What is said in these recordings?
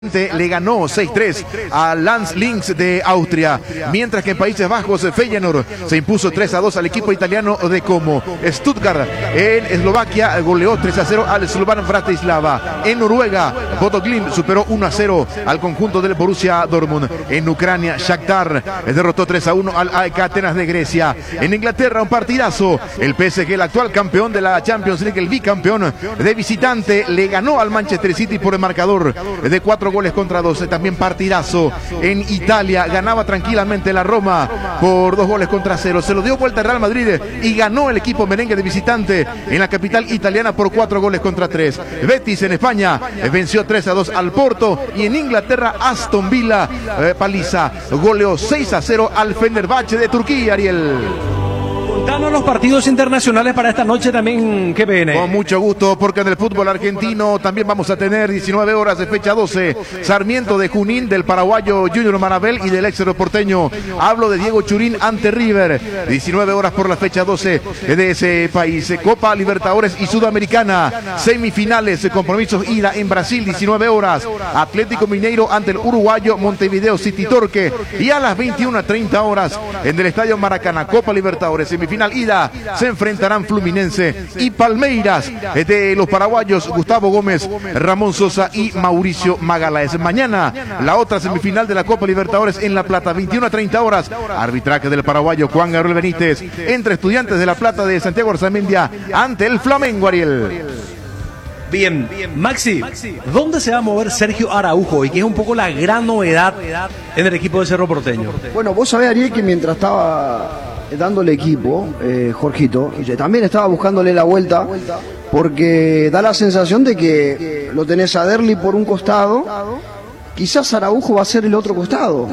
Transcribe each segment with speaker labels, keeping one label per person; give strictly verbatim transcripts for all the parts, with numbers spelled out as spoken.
Speaker 1: Le ganó seis tres a Lance Links de Austria, mientras que en Países Bajos Feyenoord se impuso tres a dos al equipo italiano de Como. Stuttgart en Eslovaquia goleó tres a cero al Slovan Bratislava. En Noruega, Bodo Glimt superó uno a cero al conjunto del Borussia Dortmund. En Ucrania, Shakhtar derrotó tres a uno al A E K Atenas de Grecia. En Inglaterra, un partidazo. El P S G, el actual campeón de la Champions League, el bicampeón de visitante, le ganó al Manchester City por el marcador de cuatro goles contra dos. También partidazo en Italia, ganaba tranquilamente la Roma por dos goles contra cero, se lo dio vuelta al Real Madrid y ganó el equipo merengue de visitante en la capital italiana por cuatro goles contra tres. Betis en España venció tres a dos al Porto, y en Inglaterra Aston Villa eh, paliza, goleó seis a cero al Fenerbahce de Turquía. Ariel,
Speaker 2: danos los partidos internacionales para esta noche también, ¿qué viene?
Speaker 1: Con mucho gusto, porque en el fútbol argentino también vamos a tener diecinueve horas de fecha doce. Sarmiento de Junín del paraguayo Junior Marabel y del ex porteño. Hablo de Diego Churín ante River. diecinueve horas por la fecha doce de ese país. Copa Libertadores y Sudamericana. Semifinales, compromisos ida en Brasil, diecinueve horas. Atlético Mineiro ante el uruguayo Montevideo City Torque. Y a las veintiuna treinta horas en el Estadio Maracaná, Copa Libertadores, semifinal ida, se enfrentarán Fluminense y Palmeiras de los paraguayos Gustavo Gómez, Ramón Sosa y Mauricio Magaláes. Mañana la otra semifinal de la Copa Libertadores en La Plata, veintiuna treinta horas, arbitraje del paraguayo Juan Gabriel Benítez entre Estudiantes de La Plata de Santiago Arzamendia ante el Flamengo. Ariel.
Speaker 2: Bien, Maxi, ¿dónde se va a mover Sergio Araujo? Y que es un poco la gran novedad en el equipo de Cerro Porteño.
Speaker 3: Bueno, vos sabés, Ariel, que mientras estaba dándole equipo, eh, Jorgito, y también estaba buscándole la vuelta, porque da la sensación de que lo tenés a Derli por un costado, quizás Araujo va a ser el otro costado,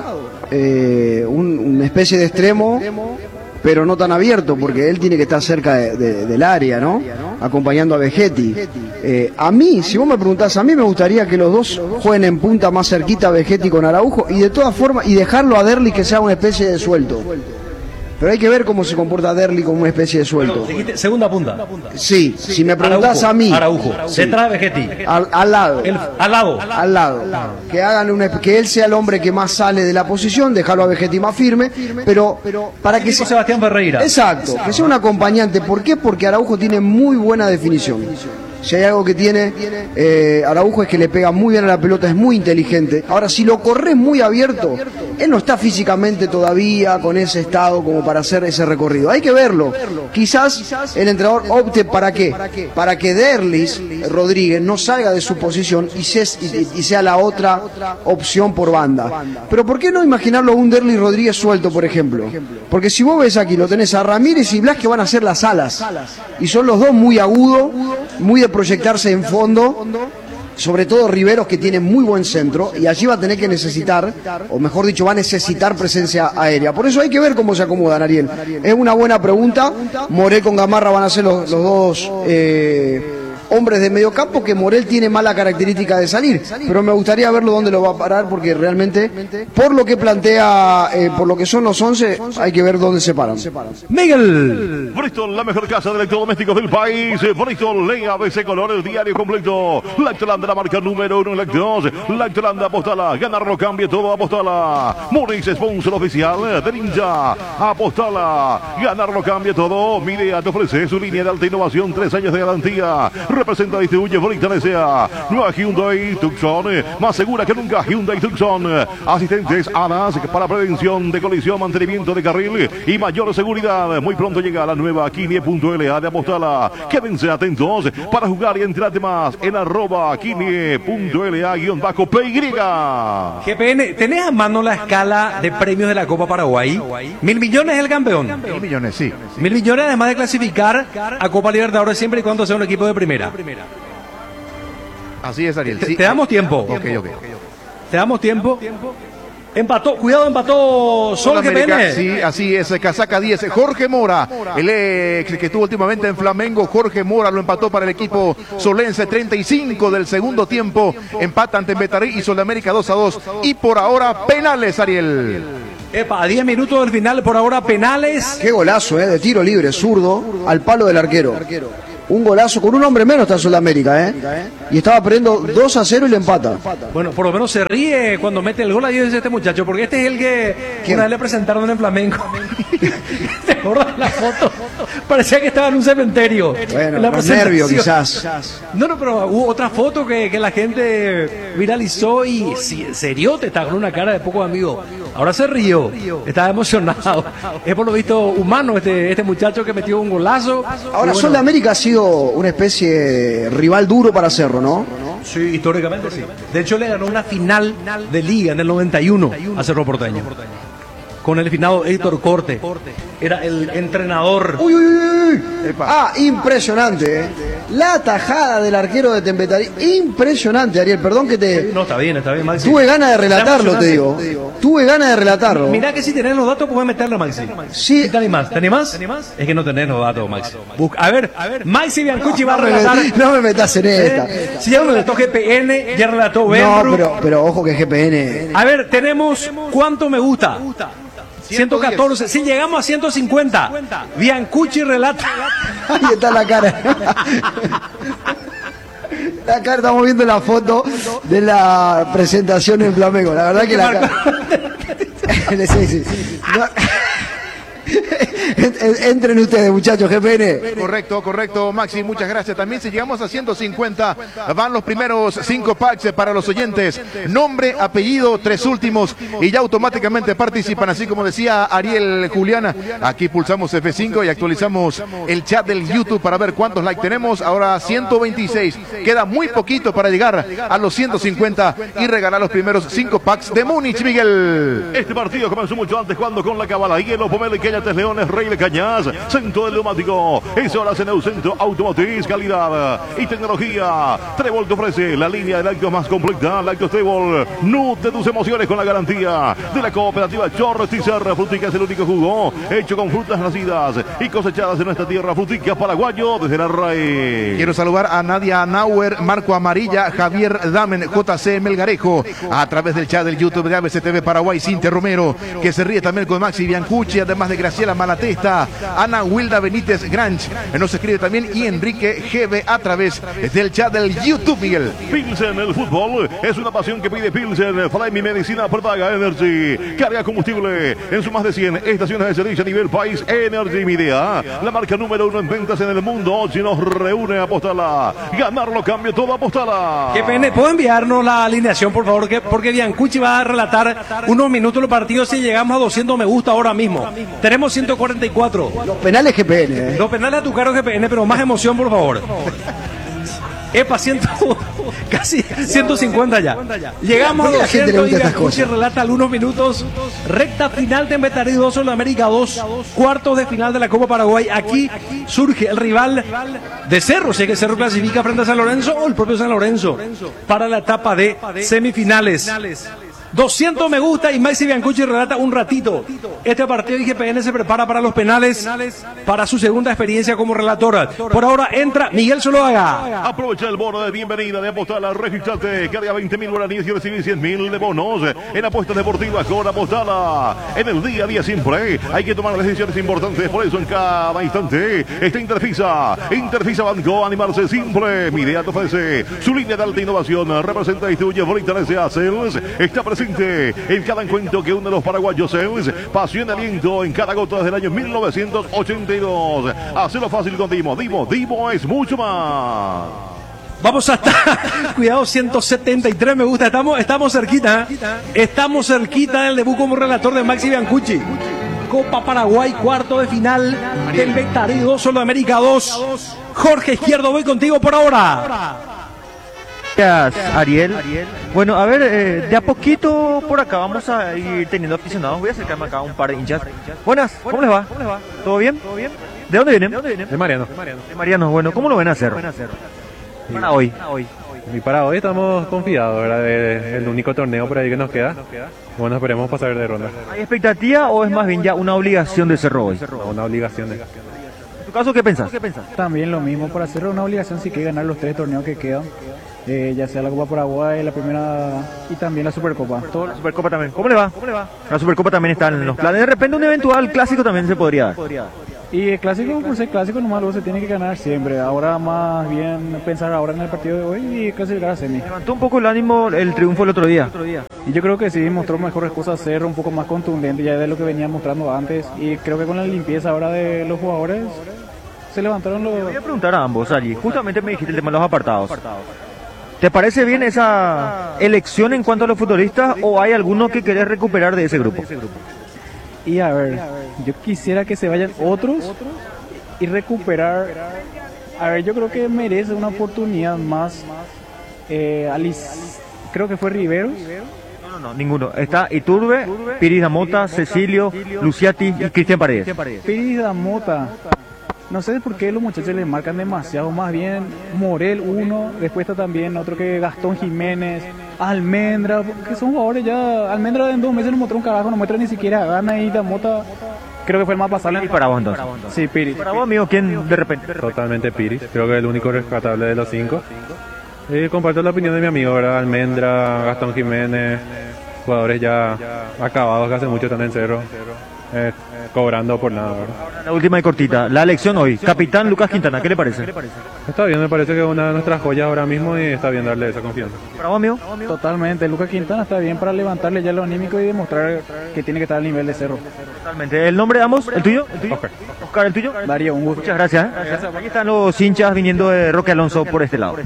Speaker 3: eh, un, una especie de extremo, pero no tan abierto, porque él tiene que estar cerca de, de, del área, ¿no? Acompañando a Vegetti. Eh, a mí, si vos me preguntás, a mí me gustaría que los dos jueguen en punta más cerquita a Vegetti con Araujo, y de todas formas, y dejarlo a Derli que sea una especie de suelto. Pero hay que ver cómo se comporta Derli como una especie de suelto.
Speaker 2: Segunda punta.
Speaker 3: Sí, si me preguntás a mí.
Speaker 2: Araujo,
Speaker 3: sí.
Speaker 2: Detrás de Vegetti.
Speaker 3: Al, al lado.
Speaker 2: El, al lado.
Speaker 3: Al lado. Que hagan una, que él sea el hombre que más sale de la posición, dejarlo a Vegetti más firme, pero para que sea
Speaker 2: Sebastián Ferreira.
Speaker 3: Exacto, que sea un acompañante. ¿Por qué? Porque Araujo tiene muy buena definición. Si hay algo que tiene eh, Araujo es que le pega muy bien a la pelota, es muy inteligente. Ahora, si lo corres muy abierto, él no está físicamente todavía con ese estado como para hacer ese recorrido. Hay que verlo. Quizás el entrenador opte para qué, para que Derlis Rodríguez no salga de su posición y, se, y, y sea la otra opción por banda. Pero ¿por qué no imaginarlo un Derlis Rodríguez suelto, por ejemplo? Porque si vos ves aquí, lo tenés a Ramírez y Blas que van a hacer las alas. Y son los dos muy agudos, muy de proyectarse en fondo, sobre todo Riveros, que tiene muy buen centro, y allí va a tener que necesitar, o mejor dicho, va a necesitar presencia aérea. Por eso hay que ver cómo se acomodan, Ariel. Es una buena pregunta. Morel con Gamarra van a ser los, los dos eh, hombres de medio campo, que Morel tiene mala característica de salir, pero me gustaría verlo dónde lo va a parar, porque realmente, por lo que plantea, eh, por lo que son los once, hay que ver dónde se paran.
Speaker 2: Miguel.
Speaker 4: Bristol, la mejor casa de electrodomésticos del país. Bristol, lea A B C Color, el diario completo. Lactolanda, la marca número uno en lactos. Lactolanda, apostala. Ganarlo, cambie todo, apostala. Morris, sponsor oficial de Ninja. Apostala. Ganarlo, cambie todo. Midea te ofrece su línea de alta innovación, tres años de garantía. Representa, distribuye, Brita desea. Nueva Hyundai Tucson, más segura que nunca. Hyundai Tucson. Asistentes A D A S para prevención de colisión, mantenimiento de carril y mayor seguridad. Muy pronto llega la nueva Kine punto L A de Apostala. Quédense atentos para jugar y entrarte más en arroba Kine punto L A guión bajo P Y.
Speaker 2: G P N, ¿tenés a mano la escala de premios de la Copa Paraguay? Mil millones es el campeón.
Speaker 1: Mil millones, sí.
Speaker 2: Mil millones, además de clasificar a Copa Libertadores siempre y cuando sea un equipo de primera.
Speaker 1: Así es, Ariel.
Speaker 2: Te,
Speaker 1: sí.
Speaker 2: te damos tiempo.
Speaker 1: Ok, ok.
Speaker 2: Te damos tiempo. Empató, cuidado, empató Sol G P N.
Speaker 1: Sí, así es, casaca diez, Jorge Mora, el ex que estuvo últimamente en Flamengo. Jorge Mora lo empató para el equipo solense, treinta y cinco del segundo tiempo, empata ante Betarí y Sol de América dos a dos, y por ahora penales, Ariel.
Speaker 2: Epa, a diez minutos del final, por ahora penales.
Speaker 3: Qué golazo, eh, de tiro libre, zurdo, al palo del arquero. Un golazo con un hombre menos está Sudamérica, ¿eh? Y estaba perdiendo dos a cero y le empata.
Speaker 2: Bueno, por lo menos se ríe cuando mete el gol ahí es este muchacho, porque este es el que
Speaker 3: ¿Quién?
Speaker 2: una vez le presentaron en Flamengo. ¿Te acuerdas la foto? Parecía que estaba en un cementerio.
Speaker 3: Bueno,
Speaker 2: en la
Speaker 3: los
Speaker 2: presentación.
Speaker 3: nervios quizás.
Speaker 2: No, no, pero hubo otra foto que, que la gente viralizó y sí, seriote, está con una cara de poco amigo. Ahora se rió, estaba emocionado. Es por lo visto humano este, este muchacho que metió un golazo.
Speaker 3: Ahora,
Speaker 2: Y
Speaker 3: Sol de América ha sido una especie de rival duro para Cerro, ¿no?
Speaker 2: Sí, históricamente sí. De hecho, le ganó una final de liga en el noventa y uno a Cerro Porteño. Con el finado Héctor Corte. Era el entrenador.
Speaker 3: Uy, uy, uy, uy. Ah, impresionante, ¿eh? La tajada del arquero de Tempetarí. Impresionante, Ariel. Perdón que te...
Speaker 2: No, está bien, está bien, Maxi.
Speaker 3: Tuve ganas de relatarlo, te digo. Tuve ganas de relatarlo.
Speaker 2: Mirá que si tenés los datos, puedes meterla, Maxi.
Speaker 3: Sí.
Speaker 2: ¿Sí ¿Te animás? ¿Te animás? Es que no tenés los datos, Maxi. Busca- A ver, Maxi Biancucci va a
Speaker 3: No me,
Speaker 2: relatar.
Speaker 3: met- no me metas en esta.
Speaker 2: Eh, Si ya relató G P N, ya relató
Speaker 3: No,
Speaker 2: Bembru.
Speaker 3: pero, pero ojo que G P N...
Speaker 2: A ver, tenemos ¿cuánto me gusta? ciento catorce. Si llegamos a ciento cincuenta, Biancucci relata.
Speaker 3: Ahí está la cara. La cara, estamos viendo la foto de la presentación en Flamengo. La verdad que la cara... Sí, sí. No. Entren ustedes, muchachos, G P N.
Speaker 1: Correcto, correcto, Maxi, muchas gracias. También si llegamos a ciento cincuenta, van los primeros cinco packs para los oyentes. Nombre, apellido, tres últimos y ya automáticamente participan, así como decía Ariel Juliana. Aquí pulsamos F cinco y actualizamos el chat del YouTube para ver cuántos likes tenemos. Ahora ciento veintiséis. Queda muy poquito para llegar a los ciento cincuenta y regalar los primeros cinco packs de Múnich, Miguel.
Speaker 4: Este partido comenzó mucho antes cuando con la cabala hielo, Pomelo y Cañates Leones, Rey de Cañas, Centro del Neumático. Es horas en el Centro Automotriz, calidad y tecnología. Trébol te ofrece la línea de lácteos más completa. Lácteos Trébol, nutre tus emociones con la garantía de la cooperativa Chorresticer. Frutica es el único jugo hecho con frutas nacidas y cosechadas en nuestra tierra. Frutica paraguayo desde la raíz.
Speaker 1: Quiero saludar a Nadia Nauer, Marco Amarilla, Javier Damen, J C Melgarejo, a través del chat del YouTube de A B C T V Paraguay, Cintia Romero, que se ríe también con Maxi Biancucci, además de Graciela Malatesta, Ana Wilda Benítez Granch, nos escribe también, y Enrique G B a través del chat del YouTube, Miguel.
Speaker 4: Pilsen, el fútbol es una pasión que pide Pilsen. Fly Medicina Prepaga Energy. Carga combustible en sus más de cien estaciones de servicio a nivel país. Energy Media, la marca número uno en ventas en el mundo. Si nos reúne, apostala. Ganarlo cambio todo, apostala.
Speaker 2: Qué pena. ¿Puedo enviarnos la alineación, por favor? Que- Porque Biancucci va a relatar unos minutos los partidos si llegamos a doscientos me gusta ahora mismo. Tenemos ciento cuarenta y cuatro.
Speaker 3: Los penales G P N, ¿eh?
Speaker 2: Los penales a tu cargo G P N, pero más emoción, por favor. Epa, ciento, casi ciento cincuenta ya. Llegamos a
Speaker 3: ¿Por qué a la gente le
Speaker 2: doscientos y
Speaker 3: gustan estas
Speaker 2: Biancucci
Speaker 3: cosas?
Speaker 2: relata algunos minutos. Recta final de Embetarí dos, Sudamérica dos, cuartos de final de la Copa Paraguay. Aquí surge el rival de Cerro. Si es que Cerro clasifica frente a San Lorenzo o el propio San Lorenzo para la etapa de semifinales. doscientos me gusta y Maxi Biancucci relata un ratito. Este partido y G P N se prepara para los penales, para su segunda experiencia como relatora. Por ahora entra Miguel Zuluaga.
Speaker 4: Aprovecha el bono de bienvenida de Apostala. Registrate, carga veinte mil guaraníes y recibir cien mil de bonos en apuestas deportivas con Apostala. En el día a día siempre hay que tomar decisiones importantes, por eso en cada instante está Interfisa. Interfisa Banco, animarse simple. Mi idea te ofrece su línea de alta innovación. Representa y distribuye Britan S A Sales. Está presente en cada encuentro que une a los paraguayos. Es pasión y aliento en cada gota desde el año mil novecientos ochenta y dos. Hacelo fácil con Dimo. Dimo, Dimo es mucho más.
Speaker 2: Vamos hasta, cuidado, ciento setenta y tres me gusta. Estamos, estamos cerquita, ¿eh? Estamos cerquita del debut como relator de Maxi Biancucci. Copa Paraguay, cuarto de final del Embetarí dos, Sudamérica dos. Jorge Izquierdo, voy contigo por ahora.
Speaker 5: Gracias, Ariel. Bueno, a ver, eh, de a poquito por acá vamos a ir teniendo aficionados. Voy a acercarme acá a un par de hinchas. Buenas, ¿cómo les va? ¿Todo bien? ¿De dónde vienen?
Speaker 6: De Mariano.
Speaker 5: De Mariano, bueno, ¿cómo lo ven hacer? Para hoy.
Speaker 6: Y para hoy estamos confiados, ¿verdad? De- el único torneo por ahí que nos queda. Bueno, esperemos pasar de ronda.
Speaker 5: ¿Hay expectativa o es más bien ya una obligación de Cerro hoy?
Speaker 6: Una obligación. de-
Speaker 5: ¿En tu caso qué pensás?
Speaker 7: También lo mismo, para hacer una obligación sí que ganar los tres torneos que quedan, eh, ya sea la Copa Paraguay, la primera y también la Supercopa.
Speaker 5: La Supercopa también. ¿Cómo le va? La Supercopa también está en los planes. De repente un eventual clásico también se podría dar.
Speaker 7: Y el clásico, por ser clásico, nomás luego se tiene que ganar siempre. Ahora más bien pensar ahora en el partido de hoy y clasificar a semi.
Speaker 5: Levantó un poco el ánimo el triunfo el otro día.
Speaker 7: Y yo creo que sí, mostró mejores cosas, ser un poco más contundente ya de lo que venía mostrando antes. Y creo que con la limpieza ahora de los jugadores se levantaron los...
Speaker 5: Voy a preguntar a ambos allí. Justamente me dijiste el tema de los apartados. ¿Te parece bien esa elección en cuanto a los futbolistas o hay alguno que querés recuperar de ese grupo?
Speaker 7: Y a ver, yo quisiera que se vayan otros y recuperar. A ver, yo creo que merece una oportunidad más. Eh, Alice, creo que fue Riveros.
Speaker 5: No, no, no, ninguno. Está Iturbe, Piris Damota, Cecilio, Luciati y Cristian Paredes.
Speaker 7: Piris Damota. No sé por qué los muchachos les marcan demasiado. Más bien Morel uno, después está también otro que Gastón Jiménez, Almendra, que son jugadores ya. Almendra en dos meses no mostró un carajo, no muestra ni siquiera gana y Damota creo que fue el más pasable.
Speaker 5: ¿Y para vos entonces?
Speaker 7: Sí, Piris.
Speaker 5: ¿Para vos, amigo, quién de repente?
Speaker 6: Totalmente Piris, creo que es el único rescatable de los cinco. Y comparto la opinión de mi amigo, ¿verdad? Almendra, Gastón Jiménez, jugadores ya acabados que hace mucho están en Cerro. Eh, cobrando por nada, ¿verdad?
Speaker 5: La última y cortita, la elección hoy, capitán Lucas Quintana, ¿qué le parece?
Speaker 6: Está bien, me parece que es una de nuestras joyas ahora mismo y está bien darle esa confianza.
Speaker 5: ¿Para vos, amigo?
Speaker 7: Totalmente, Lucas Quintana está bien para levantarle ya lo anímico y demostrar que tiene que estar al nivel de Cerro.
Speaker 5: Totalmente. ¿El nombre de ambos? ¿El tuyo? ¿El tuyo?
Speaker 6: Oscar.
Speaker 5: Oscar, ¿el tuyo?
Speaker 7: Darío, un gusto.
Speaker 5: Muchas gracias. ¿eh? Gracias. Aquí están los hinchas viniendo de Roque Alonso por este lado.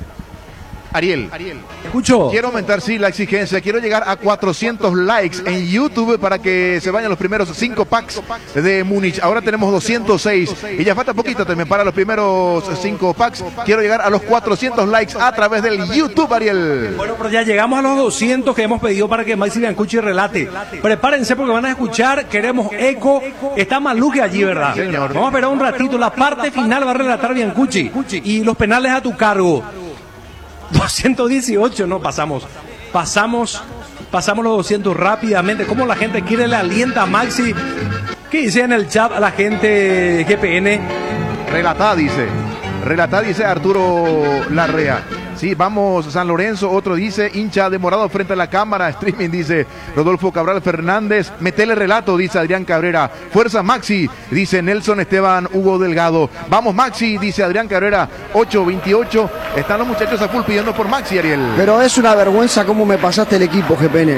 Speaker 1: Ariel,
Speaker 2: Escucho.
Speaker 1: quiero aumentar, sí, la exigencia. Quiero llegar a cuatrocientos likes en YouTube para que se vayan los primeros cinco packs de Múnich. Ahora tenemos doscientos seis y ya falta poquito también para los primeros cinco packs. Quiero llegar a los cuatrocientos likes a través del YouTube, Ariel.
Speaker 2: Bueno, pero ya llegamos a los doscientos que hemos pedido para que Maxi Biancucci relate. Prepárense porque van a escuchar, queremos eco. Está Maluque allí, ¿verdad?
Speaker 1: Señor.
Speaker 2: Vamos a esperar un ratito. La parte final va a relatar Biancucci. Y los penales a tu cargo. doscientos dieciocho, no, pasamos. Pasamos, pasamos los doscientos rápidamente. ¿Cómo la gente quiere le alienta a Maxi? ¿Qué dice en el chat a la gente de G P N?
Speaker 1: Relatá, dice. Relatá, dice Arturo Larrea. Sí, vamos, San Lorenzo. Otro dice, hincha de Morado frente a la cámara. Streaming, dice Rodolfo Cabral Fernández. Metele relato, dice Adrián Cabrera. Fuerza Maxi, dice Nelson Esteban Hugo Delgado. Vamos Maxi, dice Adrián Cabrera. ocho veintiocho. Están los muchachos a full pidiendo por Maxi, Ariel.
Speaker 3: Pero es una vergüenza cómo me pasaste el equipo, G P N.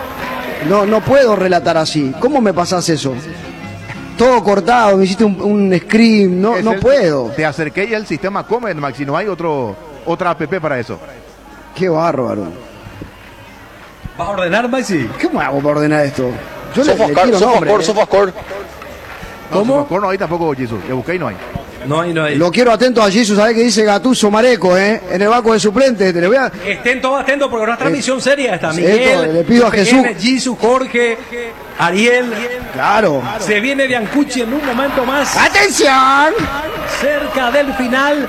Speaker 3: No, no puedo relatar así. ¿Cómo me pasás eso? Todo cortado, me hiciste un, un screen, no,
Speaker 1: Es
Speaker 3: no
Speaker 1: el-
Speaker 3: puedo.
Speaker 1: Te acerqué y el sistema come, Maxi. No hay otro, otra app para eso.
Speaker 3: Qué bárbaro.
Speaker 2: ¿Vas a ordenar, Maxi?
Speaker 3: ¿Cómo hago para ordenar esto? Yo le, le
Speaker 8: Sofascore,
Speaker 3: tiro nombre,
Speaker 8: Sofascore,
Speaker 3: ¿eh?
Speaker 8: Sofascore.
Speaker 2: ¿Cómo?
Speaker 1: No, no hay tampoco, Jesús. Le busqué y no hay.
Speaker 2: No hay, no hay.
Speaker 3: Lo quiero atento a Jesús, ¿sabés qué dice Gattuso Mareco, eh? En el banco de suplentes, te le voy a...
Speaker 2: Estén todos atentos porque una transmisión seria está.
Speaker 3: esto,
Speaker 2: Miguel,
Speaker 3: le pido a
Speaker 2: G P N,
Speaker 3: Jesús.
Speaker 2: Jesús, Jorge, Ariel.
Speaker 3: Claro.
Speaker 2: Se viene Biancucci en un momento más.
Speaker 3: ¡Atención!
Speaker 2: Cerca del final.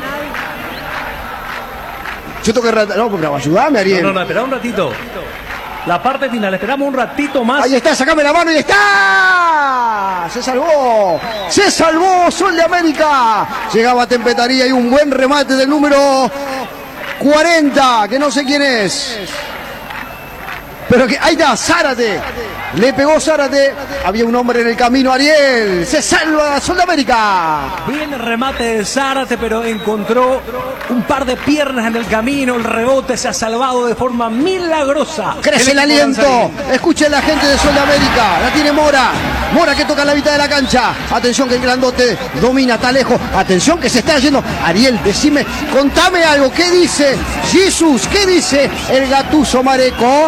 Speaker 3: Yo tengo que relatar... No, pero ayúdame, Ariel.
Speaker 2: No, no, no, espera un ratito. La parte final, esperamos un ratito más.
Speaker 3: Ahí está, sacame la mano y está. Se salvó. Se salvó Sol de América. Llegaba Tempetaría y un buen remate del número cuarenta, que no sé quién es. Pero que ahí está, Zárate. Le pegó Zárate. Había un hombre en el camino, Ariel. Se salva Sol de América.
Speaker 2: Bien el remate de Zárate, pero encontró un par de piernas en el camino. El rebote se ha salvado de forma milagrosa.
Speaker 3: Crece el
Speaker 2: equipo
Speaker 3: aliento.
Speaker 2: danzarín.
Speaker 3: Escuchen la gente de Sol de América. La tiene Mora. Mora que toca la mitad de la cancha. Atención que el grandote domina, está lejos. Atención que se está yendo. Ariel, decime, contame algo. ¿Qué dice Jesús? ¿Qué dice el Gattuso Mareco?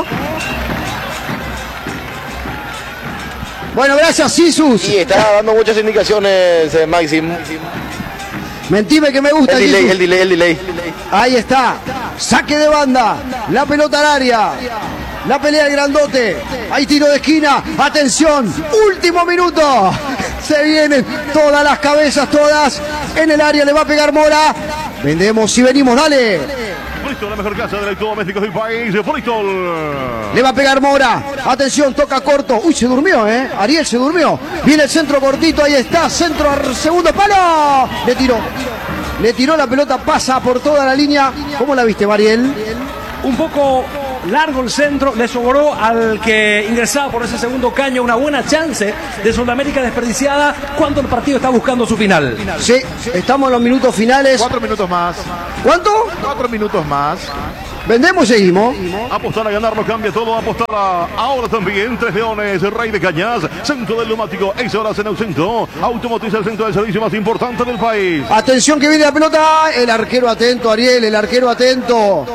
Speaker 3: Bueno, gracias Jesús.
Speaker 8: Y está dando muchas indicaciones, eh, Maxi.
Speaker 3: Mentime que me gusta
Speaker 8: El delay,
Speaker 3: Jesús.
Speaker 8: el delay, el delay.
Speaker 3: Ahí está. Saque de banda. La pelota al área. La pelea del grandote. Hay tiro de esquina. Atención. Último minuto. Se vienen todas las cabezas, todas en el área. Le va a pegar Mora. Vendemos y venimos. Dale.
Speaker 4: Bristol, la mejor casa de electrodomésticos del país. Bristol.
Speaker 3: Le va a pegar Mora. Atención, toca corto. Uy, se durmió, ¿eh? Ariel se durmió. Viene el centro cortito. Ahí está. Centro al segundo palo. Le tiró. Le tiró la pelota. Pasa por toda la línea. ¿Cómo la viste, Mariel?
Speaker 2: Un poco largo el centro, le sobró al que ingresaba por ese segundo caño una buena chance de Sudamérica desperdiciada cuando el partido está buscando su final.
Speaker 3: Sí, estamos en los minutos finales.
Speaker 1: Cuatro minutos más.
Speaker 3: ¿Cuánto?
Speaker 1: Cuatro minutos más.
Speaker 3: Vendemos y seguimos.
Speaker 4: Apostar a ganar, no cambia todo. Apostar a ahora también. Tres Leones, Rey de Cañas, Centro del Neumático. Es horas en el centro. Automotriz, el centro de servicio más importante del país.
Speaker 3: Atención que viene la pelota. El arquero atento, Ariel. El arquero atento.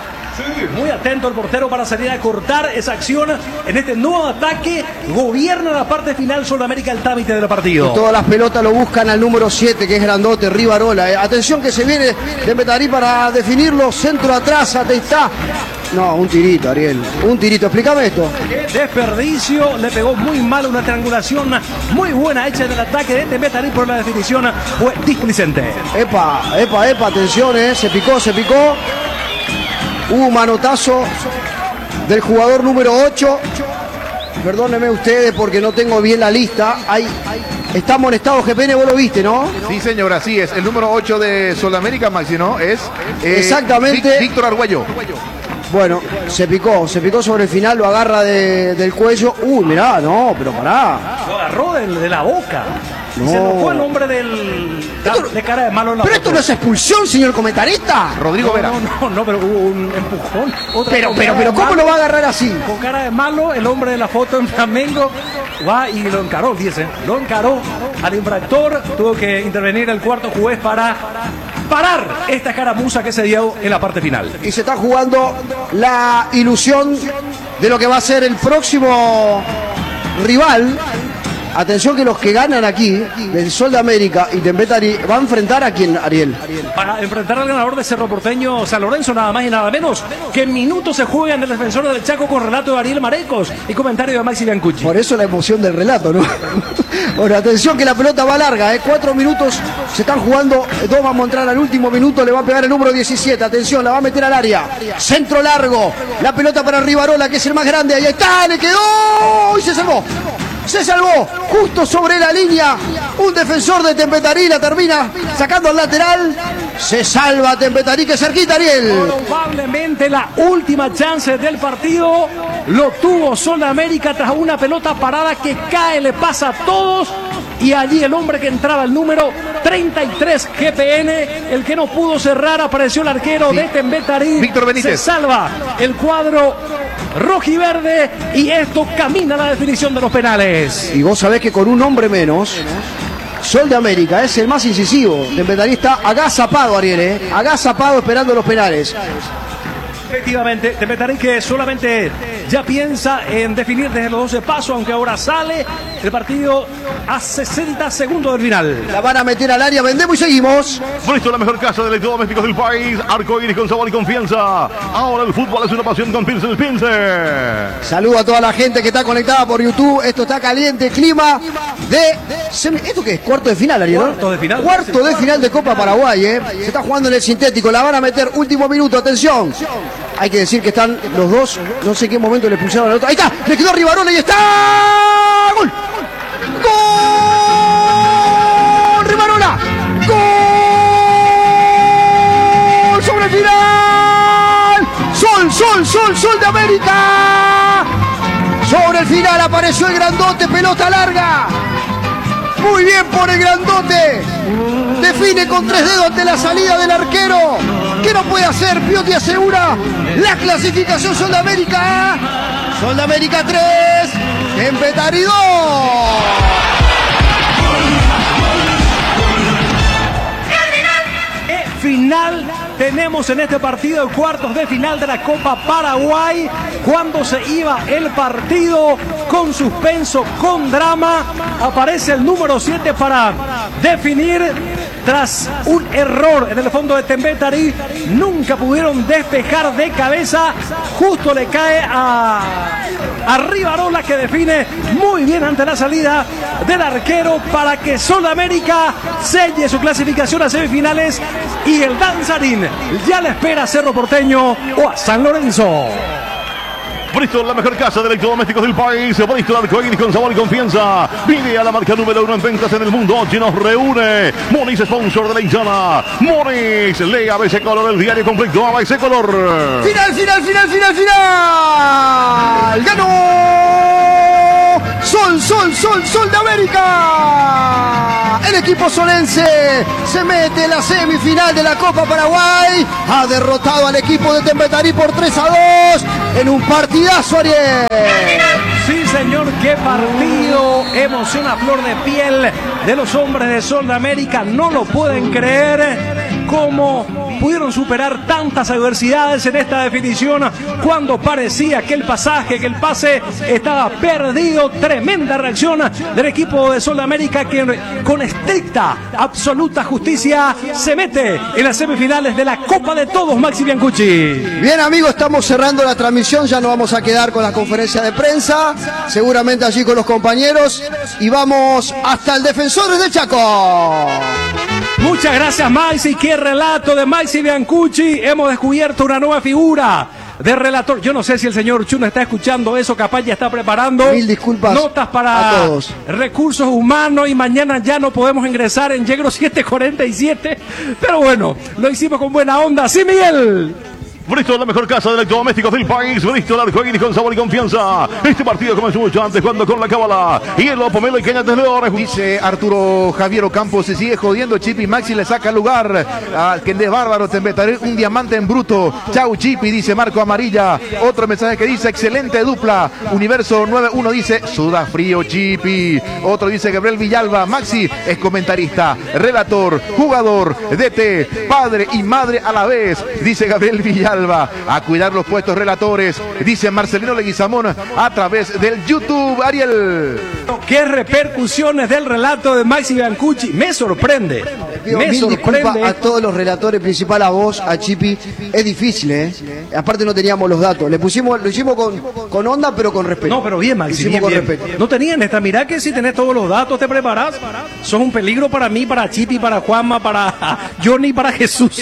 Speaker 2: Muy atento el portero para salir a cortar esa acción en este nuevo ataque. Gobierna la parte final Sudamérica el trámite del partido.
Speaker 3: Y todas las pelotas lo buscan al número siete, que es grandote, Rivarola. Eh. Atención que se viene de Metarí para definirlo. Centro atrás, ahí está. No, un tirito, Ariel. Un tirito. Explícame esto.
Speaker 2: Desperdicio. Le pegó muy mal una triangulación muy buena hecha en el ataque de Metarí, por la definición fue displicente.
Speaker 3: Epa, epa, epa. Atención, eh. Se picó, se picó. Hubo un manotazo del jugador número ocho. Perdónenme ustedes porque no tengo bien la lista. Hay, está amonestado G P N, vos lo viste, ¿no?
Speaker 1: Sí, señor, así es. El número ocho de Sudamérica, Maxi, ¿no? Es eh,
Speaker 3: exactamente
Speaker 1: Vic, Víctor Argüello.
Speaker 3: Bueno, se picó, se picó sobre el final, lo agarra de, del cuello. Uy, mirá, no, pero pará.
Speaker 2: Lo agarró de, de la boca.
Speaker 3: No.
Speaker 2: Se enojó el hombre del,
Speaker 3: Esto,
Speaker 2: de cara de malo en la
Speaker 3: Pero
Speaker 2: foto.
Speaker 3: esto no es expulsión, señor comentarista.
Speaker 1: Rodrigo
Speaker 2: no,
Speaker 1: Vera.
Speaker 2: No, no, no, pero hubo un empujón. Otra
Speaker 3: Pero,
Speaker 2: con
Speaker 3: pero,
Speaker 2: cara
Speaker 3: pero,
Speaker 2: de
Speaker 3: ¿cómo
Speaker 2: malo,
Speaker 3: lo va a agarrar así?
Speaker 2: Con cara de malo, el hombre de la foto en Flamengo va y lo encaró, dice. Lo encaró al infractor. Tuvo que intervenir el cuarto juez para parar esta escaramuza que se dio en la parte final.
Speaker 3: Y se está jugando la ilusión de lo que va a ser el próximo rival. Atención que los que ganan aquí, del Sol de América y Tembetari, va a enfrentar a quién, Ariel.
Speaker 2: Para enfrentar al ganador de Cerro Porteño, San Lorenzo, nada más y nada menos. Que en minutos se juega en el Defensor del Chaco con relato de Ariel Marecos y comentario de Maxi Biancucci.
Speaker 3: Por eso la emoción del relato, ¿no? Bueno, atención que la pelota va larga, ¿eh? Cuatro minutos se están jugando, dos vamos a entrar al último minuto, le va a pegar el número diecisiete, atención, la va a meter al área. Centro largo, la pelota para Rivarola, que es el más grande, ahí está, le quedó y se salvó. Se salvó justo sobre la línea. Un defensor de Tembetarí la termina sacando al lateral. Se salva Tembetarí, que cerquita, Ariel.
Speaker 2: Probablemente la última chance del partido lo tuvo Sudamérica tras una pelota parada que cae, le pasa a todos. Y allí el hombre que entraba, el número treinta y tres G P N, el que no pudo cerrar, apareció el arquero sí. de Tembetarí.
Speaker 1: Víctor Benítez.
Speaker 2: Se salva el cuadro rojiverde y esto camina a la definición de los penales.
Speaker 3: Y vos sabés que con un hombre menos, Sol de América es el más incisivo. Tembetarí está agazapado, Ariel, ¿eh? Agazapado esperando los penales.
Speaker 2: Efectivamente, Tembetarí que solamente ya piensa en definir desde los doce pasos, aunque ahora sale el partido a sesenta segundos del final.
Speaker 3: La van a meter al área, vendemos y seguimos.
Speaker 4: Listo, la mejor casa de electrodomésticos del país. Arcoíris con sabor y confianza. Ahora el fútbol es una pasión con Pilsen Pilsen.
Speaker 3: Saludo a toda la gente que está conectada por YouTube. Esto está caliente, clima de... ¿Esto qué es? Cuarto de final, Ariel, ¿no?
Speaker 2: Cuarto de final.
Speaker 3: Cuarto de final de Copa Paraguay, ¿eh? Se está jugando en el sintético. La van a meter, último minuto, atención. Hay que decir que están los dos, no sé qué momento le pusieron al otro. Ahí está, le quedó Rivarola y está. ¡Gol! ¡Gol! ¡Rivarola! ¡Gol! ¡Sobre el final! ¡Sol, sol, sol, sol de América! Sobre el final apareció el grandote, pelota larga. Muy bien por el grandote. Define con tres dedos ante la salida del arquero. ¿Qué no puede hacer? Piotti asegura la clasificación. Sol de América. Sol de América tres. Tembetarí dos.
Speaker 2: Final tenemos en este partido, cuartos de final de la Copa Paraguay, cuando se iba el partido con suspenso, con drama, aparece el número siete para definir. Tras un error en el fondo de Tembetarí, nunca pudieron despejar de cabeza. Justo le cae a, a Rivarola, que define muy bien ante la salida del arquero para que Sudamérica selle su clasificación a semifinales. Y el danzarín ya le espera a Cerro Porteño o a San Lorenzo.
Speaker 4: Bristol, la mejor casa de electrodomésticos del país. Bristol Arcoíris con sabor y confianza. Vive a la marca número uno en ventas en el mundo. Que nos reúne. Monix, sponsor de la hinchada. Monix, lea A B C Color, el diario completo. A B C Color.
Speaker 3: Final, final, final, final, final. Ganó Sol, Sol, Sol, Sol de América. El equipo solense se mete en la semifinal de la Copa Paraguay. Ha derrotado al equipo de Tembetarí por tres a dos en un partidazo, Ariel.
Speaker 2: Sí, señor, qué partido. Emoción a flor de piel de los hombres de Sol de América. No lo pueden creer. Cómo pudieron superar tantas adversidades en esta definición cuando parecía que el pasaje, que el pase estaba perdido. Tremenda reacción del equipo de Sol de América que con estricta, absoluta justicia se mete en las semifinales de la Copa de Todos, Maxi Biancucci.
Speaker 3: Bien, amigos, estamos cerrando la transmisión. Ya nos vamos a quedar con la conferencia de prensa, seguramente allí con los compañeros, y vamos hasta el Defensores del Chaco.
Speaker 2: Muchas gracias, Maxi. Qué relato de Maxi Biancucci. Hemos descubierto una nueva figura de relator. Yo no sé si el señor Chuno está escuchando eso, capaz ya está preparando
Speaker 3: Mil disculpas
Speaker 2: notas para
Speaker 3: a todos.
Speaker 2: recursos humanos y mañana ya no podemos ingresar en Yegro siete cuarenta y siete. Pero bueno, lo hicimos con buena onda. Sí, Miguel.
Speaker 4: Bristol, la mejor casa de electrodomésticos del país. Bristol Arcoíris con sabor y confianza. Este partido comenzó mucho antes, cuando con la cábala. Hielo, pomelo y cañas de leones.
Speaker 1: Dice Arturo Javier Ocampo, se sigue jodiendo. Chipi Maxi le saca lugar al Kendé Bárbaro. Tembetaré un diamante en bruto. Chau Chipi, dice Marco Amarilla. Otro mensaje que dice, excelente dupla. Universo nueve uno dice, suda frío Chipi. Otro dice Gabriel Villalba. Maxi es comentarista, relator, jugador, D T, padre y madre a la vez. Dice Gabriel Villalba. A cuidar los puestos relatores, dice Marcelino Leguizamón a través del YouTube. Ariel,
Speaker 2: qué repercusiones del relato de Maxi Biancucci. Me sorprende.
Speaker 3: Pido
Speaker 2: Me
Speaker 3: mil
Speaker 2: sorprende
Speaker 3: disculpas a todos los relatores, principal a vos, a Chipi. Es difícil, ¿eh? Aparte no teníamos los datos. Le pusimos, lo hicimos con, con onda, pero con respeto.
Speaker 2: No, pero bien, Maxi, bien,
Speaker 3: con
Speaker 2: bien.
Speaker 3: respeto.
Speaker 2: No tenían esta, mirá que si tenés todos los datos, te preparás. Sos un peligro para mí, para Chipi, para Juanma, para Johnny, para Jesús.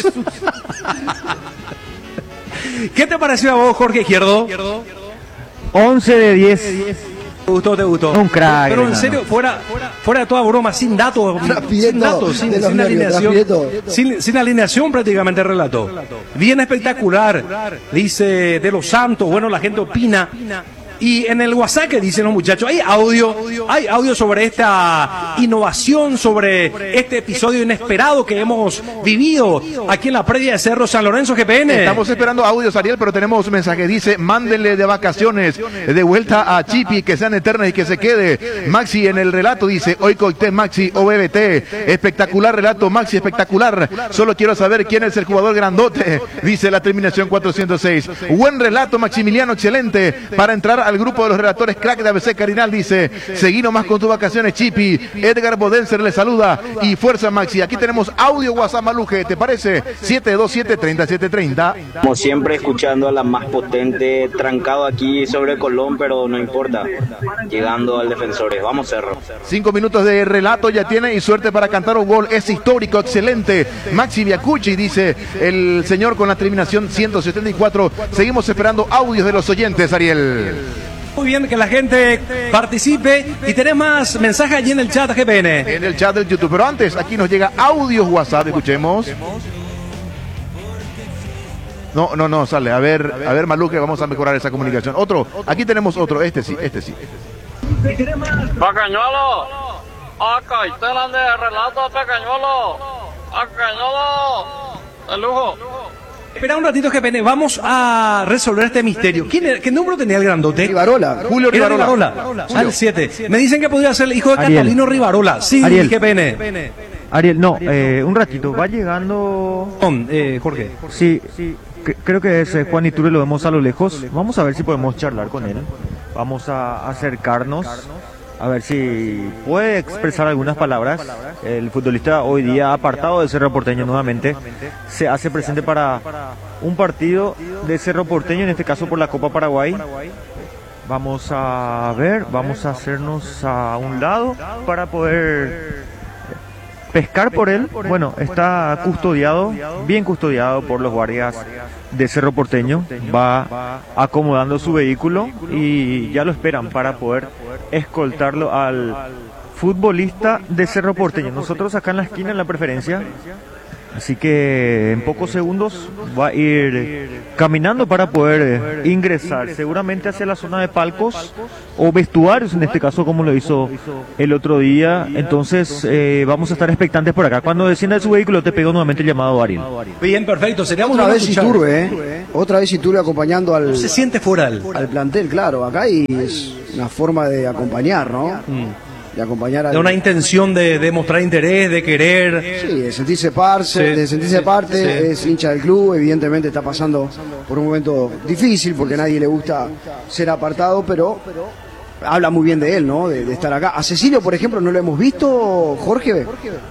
Speaker 2: ¿Qué te pareció a vos, Jorge Izquierdo?
Speaker 5: once de diez.
Speaker 2: ¿Te gustó, te gustó?
Speaker 5: Un crack.
Speaker 2: Pero en
Speaker 5: no,
Speaker 2: serio,
Speaker 5: no.
Speaker 2: fuera, fuera de toda broma, sin datos,
Speaker 3: Rapidito,
Speaker 2: sin datos, sin,
Speaker 3: de los
Speaker 2: sin
Speaker 3: nervios,
Speaker 2: alineación,
Speaker 3: rapidito.
Speaker 2: sin, sin alineación prácticamente el relato. Bien espectacular, dice De los Santos, bueno, la gente opina. Y en el WhatsApp que dicen los muchachos, hay audio, hay audio sobre esta innovación, sobre este episodio inesperado que hemos vivido aquí en la previa de Cerro San Lorenzo G P N.
Speaker 1: estamos esperando audios, Ariel, pero tenemos mensaje. Dice, mándenle de vacaciones de vuelta a Chipi, que sean eternas y que se quede. Maxi en el relato dice, hoy coité Maxi O B B T. Espectacular relato, Maxi, espectacular. Solo quiero saber quién es el jugador grandote, dice la terminación cuatrocientos seis. Buen relato, Maximiliano, excelente. Para entrar al grupo de los relatores crack de A B C Carinal, dice, seguí nomás con tus vacaciones, Chipi. Edgar Bodenser le saluda y fuerza, Maxi. Aquí tenemos audio WhatsApp, Maluje, ¿te parece? siete dos siete, tres siete tres cero.
Speaker 9: Como siempre, escuchando a la más potente, trancado aquí sobre Colón, pero no importa, llegando al Defensores. Vamos, Cerro.
Speaker 1: Cinco minutos de relato ya tiene y suerte para cantar un gol. Es histórico, excelente. Maxi Biancucci, dice el señor con la terminación ciento setenta y cuatro. Seguimos esperando audios de los oyentes, Ariel.
Speaker 2: Muy bien, que la gente participe y tenés más mensajes allí en el chat G P N.
Speaker 1: En el chat del YouTube, pero antes aquí nos llega audios WhatsApp, escuchemos. No, no, no, sale. A ver, a ver, Maluque, vamos a mejorar esa comunicación. Otro, aquí tenemos otro, este sí, este sí.
Speaker 10: Pequeñuelo, acá está de relato, Pequeñuelo, Pequeñuelo, de lujo.
Speaker 2: Espera un ratito, G P N, vamos a resolver este misterio. ¿Quién era, ¿Qué número tenía el grandote?
Speaker 3: Rivarola.
Speaker 1: Julio
Speaker 2: Era
Speaker 1: Rivarola.
Speaker 2: Rivarola. Al siete. Me dicen que podría ser el hijo de
Speaker 5: Ariel.
Speaker 2: Catalino Rivarola. Sí,
Speaker 5: Ariel.
Speaker 2: G P N.
Speaker 5: Ariel, no, eh, un ratito, va llegando...
Speaker 2: Perdón, eh, Jorge.
Speaker 5: Sí, c- creo que es eh, Juan Iturbe, lo vemos a lo lejos. Vamos a ver si podemos charlar con él. Vamos a acercarnos, a ver si puede expresar algunas palabras. El futbolista hoy día, apartado de Cerro Porteño nuevamente, se hace presente para un partido de Cerro Porteño, en este caso por la Copa Paraguay. Vamos a ver, vamos a hacernos a un lado para poder pescar por él. Bueno, está custodiado, bien custodiado por los guardias de Cerro Porteño va acomodando su vehículo y ya lo esperan para poder escoltarlo al futbolista de Cerro Porteño. Nosotros acá en la esquina en la preferencia, así que en pocos segundos va a ir caminando para poder ingresar seguramente hacia la zona de palcos o vestuarios, en este caso como lo hizo el otro día. Entonces eh, vamos a estar expectantes por acá. Cuando descienda de su vehículo te pegó nuevamente el llamado Ariel.
Speaker 2: Bien, perfecto. Sería muy
Speaker 3: Otra
Speaker 2: bueno
Speaker 3: vez
Speaker 2: escuchar.
Speaker 3: Iturbe, ¿eh? Otra vez Iturbe acompañando al,
Speaker 2: Se siente fuera él.
Speaker 3: al plantel, claro. Acá y es una forma de acompañar, ¿no?
Speaker 2: Mm.
Speaker 3: De acompañar al...
Speaker 2: De una intención de, de mostrar interés, de querer.
Speaker 3: Sí, de sentirse parte,
Speaker 2: Sí.
Speaker 3: de sentirse parte,
Speaker 2: Sí.
Speaker 3: es hincha del club, evidentemente está pasando por un momento difícil porque a nadie le gusta ser apartado, pero habla muy bien de él, ¿no? De, de estar acá. A Cecilio, por ejemplo, ¿no lo hemos visto, Jorge?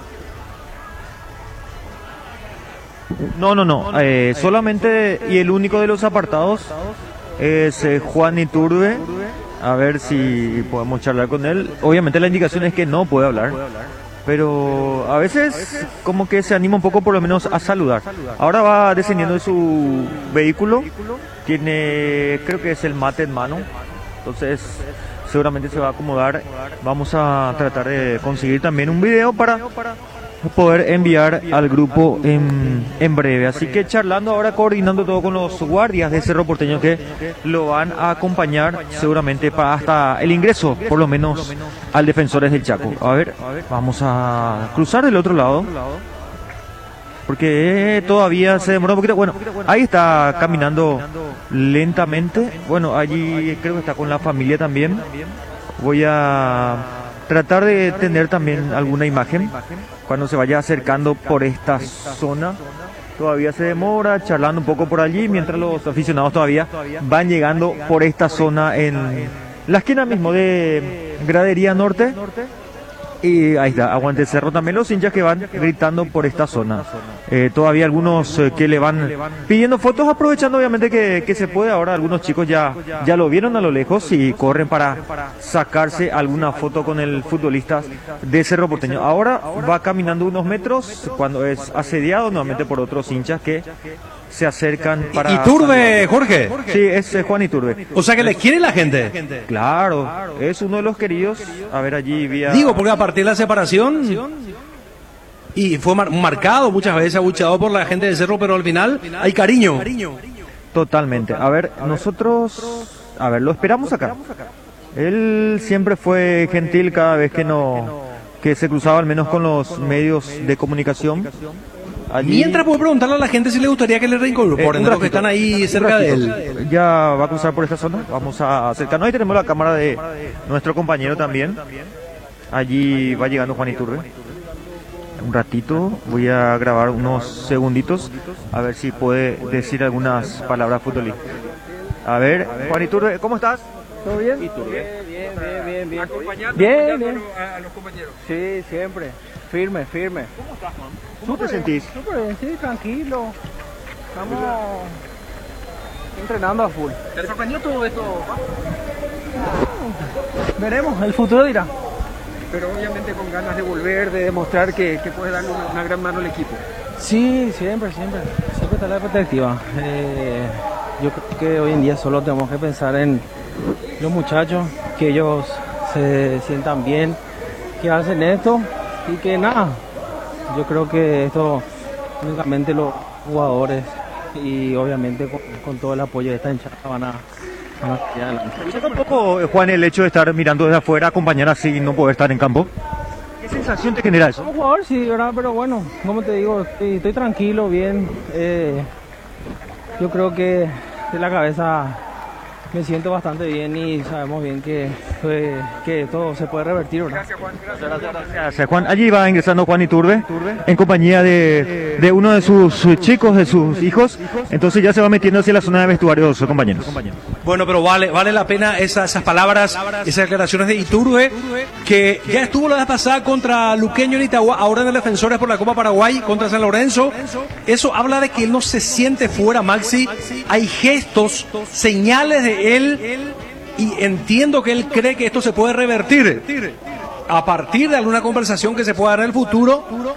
Speaker 5: No, no, no. Eh, solamente y el único de los apartados es eh, Juan Iturbe. A ver si podemos charlar con él. Obviamente la indicación es que no puede hablar, pero a veces como que se anima un poco por lo menos a saludar. Ahora va descendiendo de su vehículo, tiene, creo que es el mate en mano, entonces seguramente se va a acomodar. Vamos a tratar de conseguir también un video para poder enviar al grupo en, en breve. Así que charlando ahora, coordinando todo con los guardias de Cerro Porteño que lo van a acompañar seguramente para hasta el ingreso, por lo menos, al Defensores del Chaco. A ver, vamos a cruzar del otro lado, porque todavía se demoró un poquito. Bueno, ahí está caminando lentamente. Bueno, allí creo que está con la familia también. Voy a tratar de tener también alguna imagen cuando se vaya acercando por esta zona. Todavía se demora, charlando un poco por allí, mientras los aficionados todavía van llegando por esta zona en la esquina mismo de Gradería Norte. Y ahí está, aguante el cerro también, los hinchas que van gritando por esta zona. Eh, todavía algunos eh, que le van pidiendo fotos, aprovechando obviamente que, que se puede. Ahora algunos chicos ya, ya lo vieron a lo lejos y corren para sacarse alguna foto con el futbolista de Cerro Porteño. Ahora va caminando unos metros cuando es asediado nuevamente por otros hinchas que se acercan para...
Speaker 2: Iturbe, Jorge.
Speaker 5: Sí, es eh, Juan Iturbe.
Speaker 2: O sea que le quiere la gente.
Speaker 5: Claro, es uno de los queridos. A ver, allí vía...
Speaker 2: Digo, porque a partir de la separación, y fue mar- marcado muchas veces, abucheado por la gente de Cerro, pero al final hay cariño.
Speaker 5: Totalmente. A ver, nosotros... A ver, lo esperamos acá. Él siempre fue gentil cada vez que no... que se cruzaba al menos con los medios de comunicación. Allí...
Speaker 2: Mientras puedo preguntarle a la gente si le gustaría que le reincorporen,
Speaker 5: Eh,
Speaker 2: de los que están ahí cerca de él.
Speaker 5: Ya va a cruzar por esta zona. Vamos a acercarnos. Ahí tenemos la cámara de nuestro compañero también. Allí va llegando Juan Iturbe. Un ratito voy a grabar unos segunditos a ver si puede decir algunas palabras futbolistas. A ver, Juan Iturbe, ¿cómo estás?
Speaker 11: ¿Todo bien?
Speaker 12: Bien, bien, bien, bien.
Speaker 11: Acompañando, bien,
Speaker 12: acompañando
Speaker 11: bien.
Speaker 12: A, a los compañeros.
Speaker 11: Sí, siempre. Firme, firme.
Speaker 12: ¿Cómo estás, Juan?
Speaker 5: ¿Cómo te sentís?
Speaker 11: Súper bien, sí, tranquilo. Estamos entrenando a full.
Speaker 12: ¿Te sorprendió todo esto, Juan?
Speaker 11: Veremos, el futuro dirá.
Speaker 12: Pero obviamente con ganas de volver, de demostrar que, que puede darle una, una gran mano al equipo.
Speaker 11: Sí, siempre, siempre. Siempre está la perspectiva. Eh, yo creo que hoy en día solo tenemos que pensar en los muchachos, que ellos se sientan bien, que hacen esto y que nada. Yo creo que esto únicamente los jugadores y obviamente con, con todo el apoyo de esta hinchada van a, van a seguir adelante.
Speaker 5: ¿Choca un poco, Juan, el hecho de estar mirando desde afuera, acompañar así y no poder estar en campo? ¿Qué sensación te genera eso?
Speaker 11: Como jugador sí, ¿verdad? Pero bueno, como te digo, estoy, estoy tranquilo, bien. Eh, yo creo que de la cabeza me siento bastante bien y sabemos bien que, que, que todo se puede revertir, ¿verdad?
Speaker 12: Gracias, Juan. Gracias.
Speaker 5: Gracias, Juan. Allí va ingresando Juan Iturbe en compañía de, de uno de sus chicos, de sus hijos. Entonces ya se va metiendo hacia la zona de vestuarios, compañeros.
Speaker 2: Bueno, pero vale vale la pena esas, esas palabras, esas declaraciones de Iturbe, que ya estuvo la vez pasada contra Luqueño en Itagua, ahora en el Defensores por la Copa Paraguay contra San Lorenzo. Eso habla de que él no se siente fuera, Maxi. Hay gestos, señales de él, y entiendo que él cree que esto se puede revertir a partir de alguna conversación que se pueda dar en el futuro,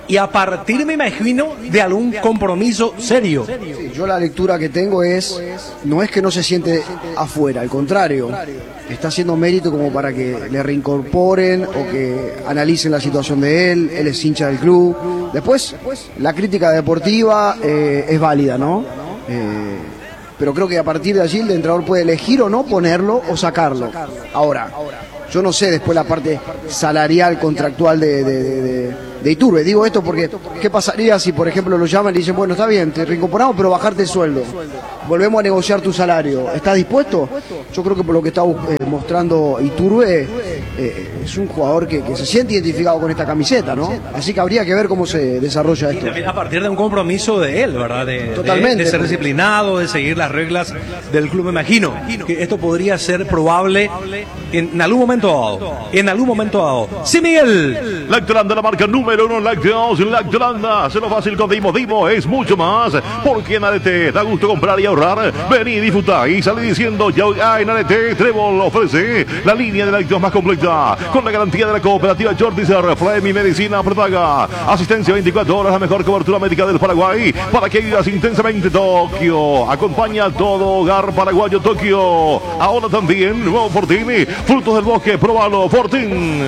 Speaker 2: y a partir, me imagino, de algún compromiso serio.
Speaker 3: Sí, yo la lectura que tengo es, no es que no se siente afuera, al contrario, está haciendo mérito como para que le reincorporen o que analicen la situación de él, él es hincha del club. Después, la crítica deportiva eh, es válida, ¿no? Eh, pero creo que a partir de allí el entrenador puede elegir o no ponerlo o sacarlo. Ahora, yo no sé después la parte salarial, contractual de, de, de, de, de Iturbe. Digo esto porque, ¿qué pasaría si, por ejemplo, lo llaman y dicen, bueno, está bien, te reincorporamos, pero bajarte el sueldo? Volvemos a negociar tu salario. ¿Estás dispuesto? Yo creo que por lo que está eh, mostrando Iturbe, eh, es un jugador que, que se siente identificado con esta camiseta, ¿no? Así que habría que ver cómo se desarrolla esto.
Speaker 2: Y también a partir de un compromiso de él, ¿verdad? De,
Speaker 3: Totalmente.
Speaker 2: De, de ser disciplinado, de seguir las reglas del club. Me imagino que esto podría ser probable en algún momento dado. En algún momento dado. Sí, Miguel.
Speaker 4: Lactolanda, la marca número uno en lácteos. Lactolanda, se lo fácil con Dimo. Dimo es mucho más. Porque en A D T da gusto comprar y ahorrar. Vení, disfrutar y salí diciendo ya en A D T Trébol ofrece la línea de lácteos más completa. Con la garantía de la cooperativa Jordicer, Flemi Medicina Prepaga. Asistencia veinticuatro horas, la mejor cobertura médica del Paraguay. Para que vivas intensamente Tokio. Acompaña todo hogar paraguayo Tokio. Ahora también, nuevo Fortín. Frutos del bosque, probalo, Fortín.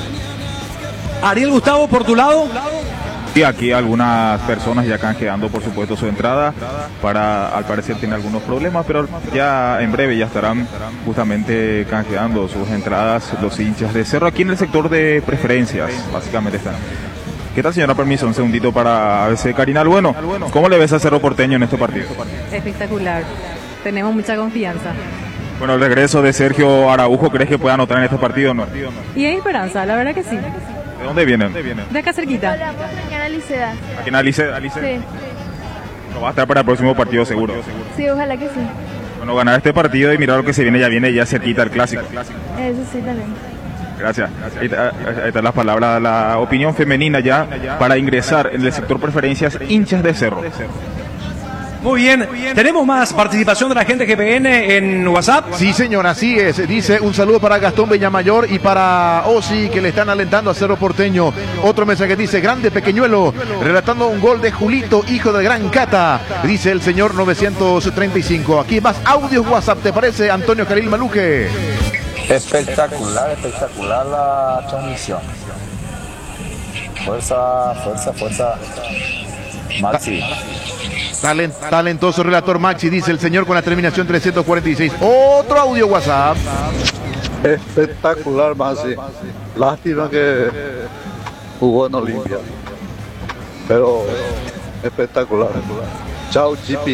Speaker 2: Ariel Gustavo, por tu lado.
Speaker 13: Y aquí algunas personas ya canjeando, por supuesto, su entrada. Para, al parecer tiene algunos problemas, pero ya en breve ya estarán justamente canjeando sus entradas los hinchas de Cerro aquí en el sector de preferencias, básicamente están. ¿Qué tal, señora? Permiso, un segundito para A B C Carinal. Bueno, ¿cómo le ves a Cerro Porteño en este partido?
Speaker 14: Espectacular, tenemos mucha confianza.
Speaker 13: Bueno, el regreso de Sergio Araujo, ¿crees que puede anotar en este partido o no?
Speaker 14: Y hay esperanza, la verdad que sí.
Speaker 13: ¿De dónde vienen?
Speaker 14: De acá cerquita.
Speaker 15: Hola, puedo extrañar a Licea.
Speaker 13: ¿Aquí en Alice? Alice?
Speaker 15: Sí.
Speaker 13: No va a estar para el próximo partido seguro.
Speaker 15: Sí, ojalá que sí.
Speaker 13: Bueno, ganar este partido y mirar lo que se viene, ya viene ya cerquita el clásico.
Speaker 15: Eso sí también.
Speaker 13: Gracias. Ahí está- ahí están las palabras, la opinión femenina ya para ingresar en el sector preferencias hinchas de Cerro.
Speaker 2: Muy bien. Tenemos más participación de la gente G P N en WhatsApp.
Speaker 1: Sí, señor, así es. Dice un saludo para Gastón Bellamayor y para Osi, que le están alentando a Cerro Porteño. Otro mensaje dice, grande Pequeñuelo, relatando un gol de Julito, hijo de Gran Cata, dice el señor novecientos treinta y cinco. Aquí más audios WhatsApp, ¿te parece, Antonio Caril Maluque?
Speaker 16: Espectacular, espectacular la transmisión. Fuerza, fuerza, fuerza. Maxi.
Speaker 1: Talent, talentoso relator Maxi, dice el señor con la terminación trescientos cuarenta y seis. Otro audio WhatsApp.
Speaker 17: Espectacular, Maxi. Lástima que jugó en Olimpia. Pero espectacular. Chao, Chipi.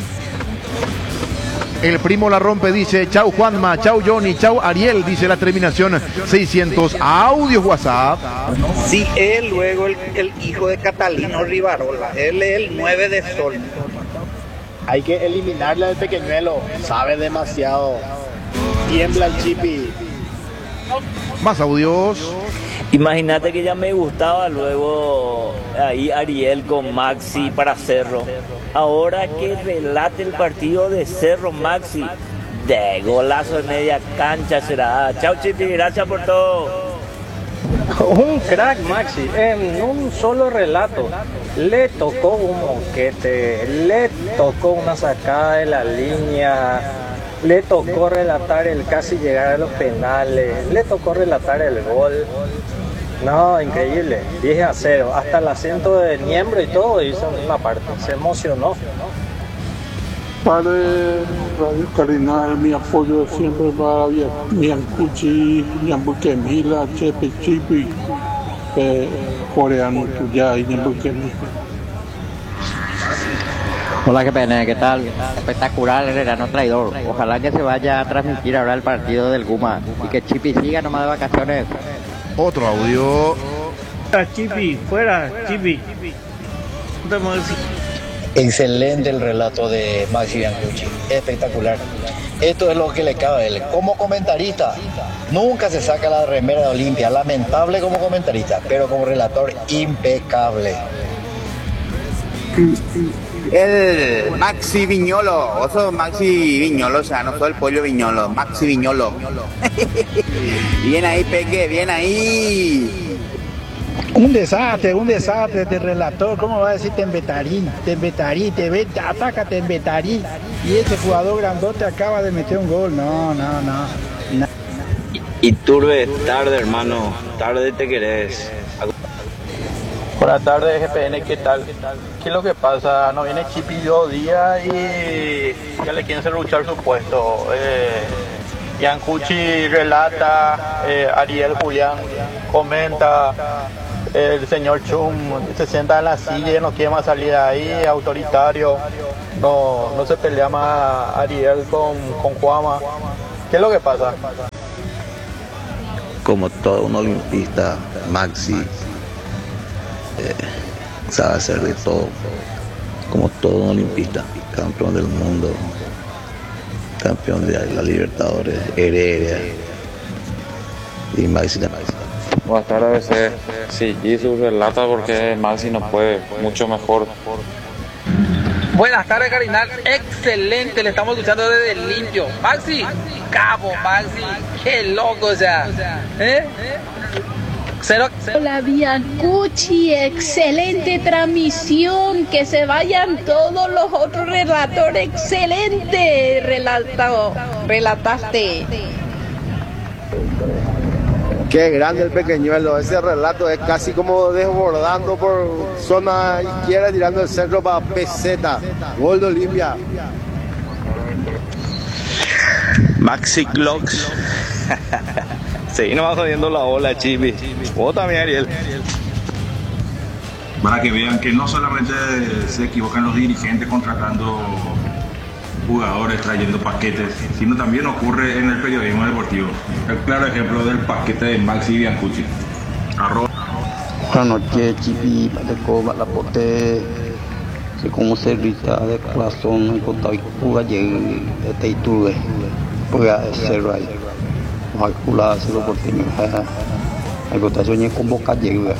Speaker 1: El primo la rompe, dice, chau Juanma, chau Johnny, chau Ariel, dice la terminación seiscientos. Audios WhatsApp.
Speaker 18: Sí, él luego el, el hijo de Catalino Rivarola, él es el nueve de Sol.
Speaker 19: Hay que eliminarle al Pequeñuelo, sabe demasiado. Tiembla el Chipi.
Speaker 1: Más audios.
Speaker 20: Imagínate que ya me gustaba luego ahí Ariel con Maxi para Cerro. Ahora que relate el partido de Cerro Maxi, de golazo en media cancha será. Chao Chipi, gracias por todo.
Speaker 21: Un crack Maxi, en un solo relato. Le tocó un moquete, le tocó una sacada de la línea, le tocó relatar el casi llegar a los penales, le tocó relatar el gol. No, increíble, diez a cero, hasta el acento de miembro y todo hizo en una parte, se emocionó.
Speaker 22: Para Radio Carinal, mi apoyo siempre para Biancucci, Ñambuquemila, Chepe Chipi, eh, coreano, ya y Ñambuquemila.
Speaker 23: Hola, G P N, ¿qué tal? Espectacular el verano traidor. Ojalá que se vaya a transmitir ahora el partido del Guma y que Chipi siga nomás de vacaciones.
Speaker 1: Otro audio.
Speaker 21: Chipi, fuera, Chipi.
Speaker 16: Excelente el relato de Maxi Biancucci, espectacular. Esto es lo que le cabe a él. Como comentarista, nunca se saca la remera de Olimpia, lamentable como comentarista, pero como relator, impecable.
Speaker 24: El Maxi Viñolo, vos sos Maxi Viñolo, o sea, no soy el pollo Viñolo, Maxi Viñolo. Bien ahí, Peque, bien ahí.
Speaker 6: Un desastre, un desastre de relator. ¿Cómo va a decir Tembetarí? Tembetarí, te ve, ataca Tembetarí. Y ese jugador grandote acaba de meter un gol. No, no, no. no.
Speaker 7: Y Turbe, tarde hermano, tarde te querés.
Speaker 8: Buenas tardes, G P N, ¿qué tal? ¿Qué es lo que pasa? No viene Chipi dos días y ya le quieren luchar su puesto. Eh, Yancuchi relata, eh, Ariel Julián comenta, el señor Chum se sienta en la silla y no quiere más salir de ahí, autoritario. No, no se pelea más Ariel con, con Juama. ¿Qué es lo que pasa?
Speaker 9: Como todo un olimpista, Maxi eh, sabe hacer de todo, como todo un olimpista, campeón del mundo, campeón de la Libertadores, Heredia y Maxi también.
Speaker 10: Buenas tardes, eh. Sí, Jesus relata porque Maxi no puede, mucho mejor.
Speaker 18: Buenas tardes, Cardinal. Excelente, le estamos escuchando desde el limpio. Maxi, cabo, Maxi, qué loco, o sea. ¿Eh? Cero, cero.
Speaker 15: Hola, Biancucci, excelente transmisión. Que se vayan todos los otros relatores. Excelente relatado, relataste.
Speaker 19: Qué grande el pequeñuelo, ese relato es casi como desbordando por zona izquierda, tirando el centro para peseta, gol de Olimpia.
Speaker 7: Maxi Clocks. Sí, no va jodiendo la ola, Chibi. Vos también, Ariel.
Speaker 13: Para que vean que no solamente se equivocan los dirigentes contratando jugadores, trayendo paquetes, sino también ocurre en el periodismo deportivo. El claro ejemplo del paquete de Maxi Biancucci. Arroz.
Speaker 25: Buenas noches, Chipi, Paleco, Balapote, sé cómo se grita de corazón, el Cotaicura, de Teiturbe, pueda ser ahí. Calculada, se lo porteño, el Cotaicura con boca llega.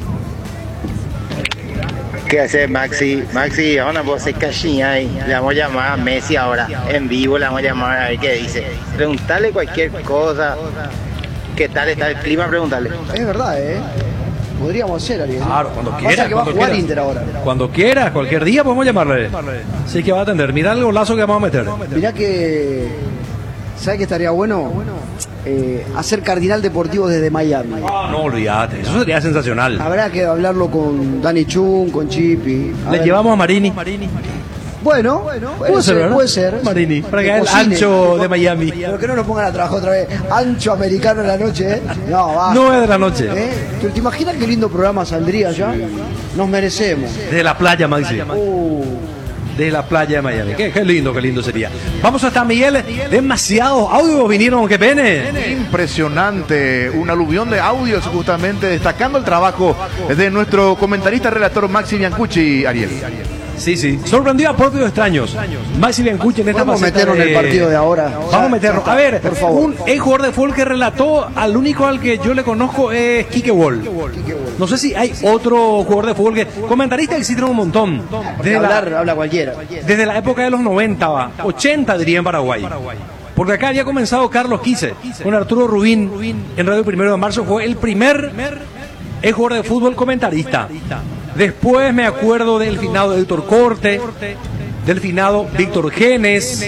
Speaker 19: ¿Qué hace Maxi? Maxi, ahora vos se cachilla ahí. Le vamos a llamar a Messi ahora. En vivo le vamos a llamar a ver qué dice. Preguntarle cualquier cosa. ¿Qué tal está el clima? Preguntarle.
Speaker 3: Es verdad, ¿eh? Podríamos hacer, Ariel.
Speaker 2: Claro, cuando
Speaker 3: Pasa
Speaker 2: quiera.
Speaker 3: que va a
Speaker 2: cuando
Speaker 3: jugar
Speaker 2: quiera.
Speaker 3: Inter ahora.
Speaker 2: Cuando quiera, cualquier día podemos llamarle. Sí que va a atender. Mirá el golazo que vamos a meter.
Speaker 3: Mirá que... ¿Sabes qué estaría bueno? Eh, hacer Cardinal Deportivo desde Miami.
Speaker 2: Oh, no olvídate, eso sería sensacional.
Speaker 3: Habrá que hablarlo con Dani Chun, con Chipi. A
Speaker 2: Le
Speaker 3: ver.
Speaker 2: llevamos a Marini.
Speaker 3: Bueno, puede ser,
Speaker 2: ¿verdad?
Speaker 3: puede ser.
Speaker 2: Marini, para que
Speaker 3: Que
Speaker 2: haga el
Speaker 3: cocine.
Speaker 2: ancho de Miami.
Speaker 3: Pero que no nos pongan a trabajar otra vez. Ancho americano en la noche, ¿eh? No, va.
Speaker 2: No es de la noche.
Speaker 3: ¿Eh? ¿Te, te imaginas qué lindo programa saldría ya? Nos merecemos.
Speaker 2: De la playa, Maxi.
Speaker 3: Uh.
Speaker 2: De la playa de Miami. Qué, qué lindo, qué lindo sería. Vamos hasta Miguel. Demasiados audios vinieron, qué pene.
Speaker 1: Impresionante. Un aluvión de audios justamente destacando el trabajo de nuestro comentarista relator Maxi Biancucci, Ariel.
Speaker 2: Sí, sí. Sorprendió a propios extraños. Maxi Biancucci en esta
Speaker 3: Vamos a
Speaker 2: faceta
Speaker 3: meterlo en el partido de ahora.
Speaker 2: Vamos a meterlo. A ver,
Speaker 3: por favor.
Speaker 2: un ex jugador de fútbol que relató, al único al que yo le conozco es Quique Wall. No sé si hay otro jugador de fútbol que... Comentarista existen un montón. Desde
Speaker 3: hablar,
Speaker 2: la,
Speaker 3: habla cualquiera.
Speaker 2: Desde la época de los noventa, va, ochenta diría en Paraguay. Porque acá había comenzado Carlos Quise con Arturo Rubín en Radio Primero de Marzo. Fue el primer ex jugador de fútbol comentarista. Después me acuerdo del finado Héctor Corte, del finado Víctor Genes.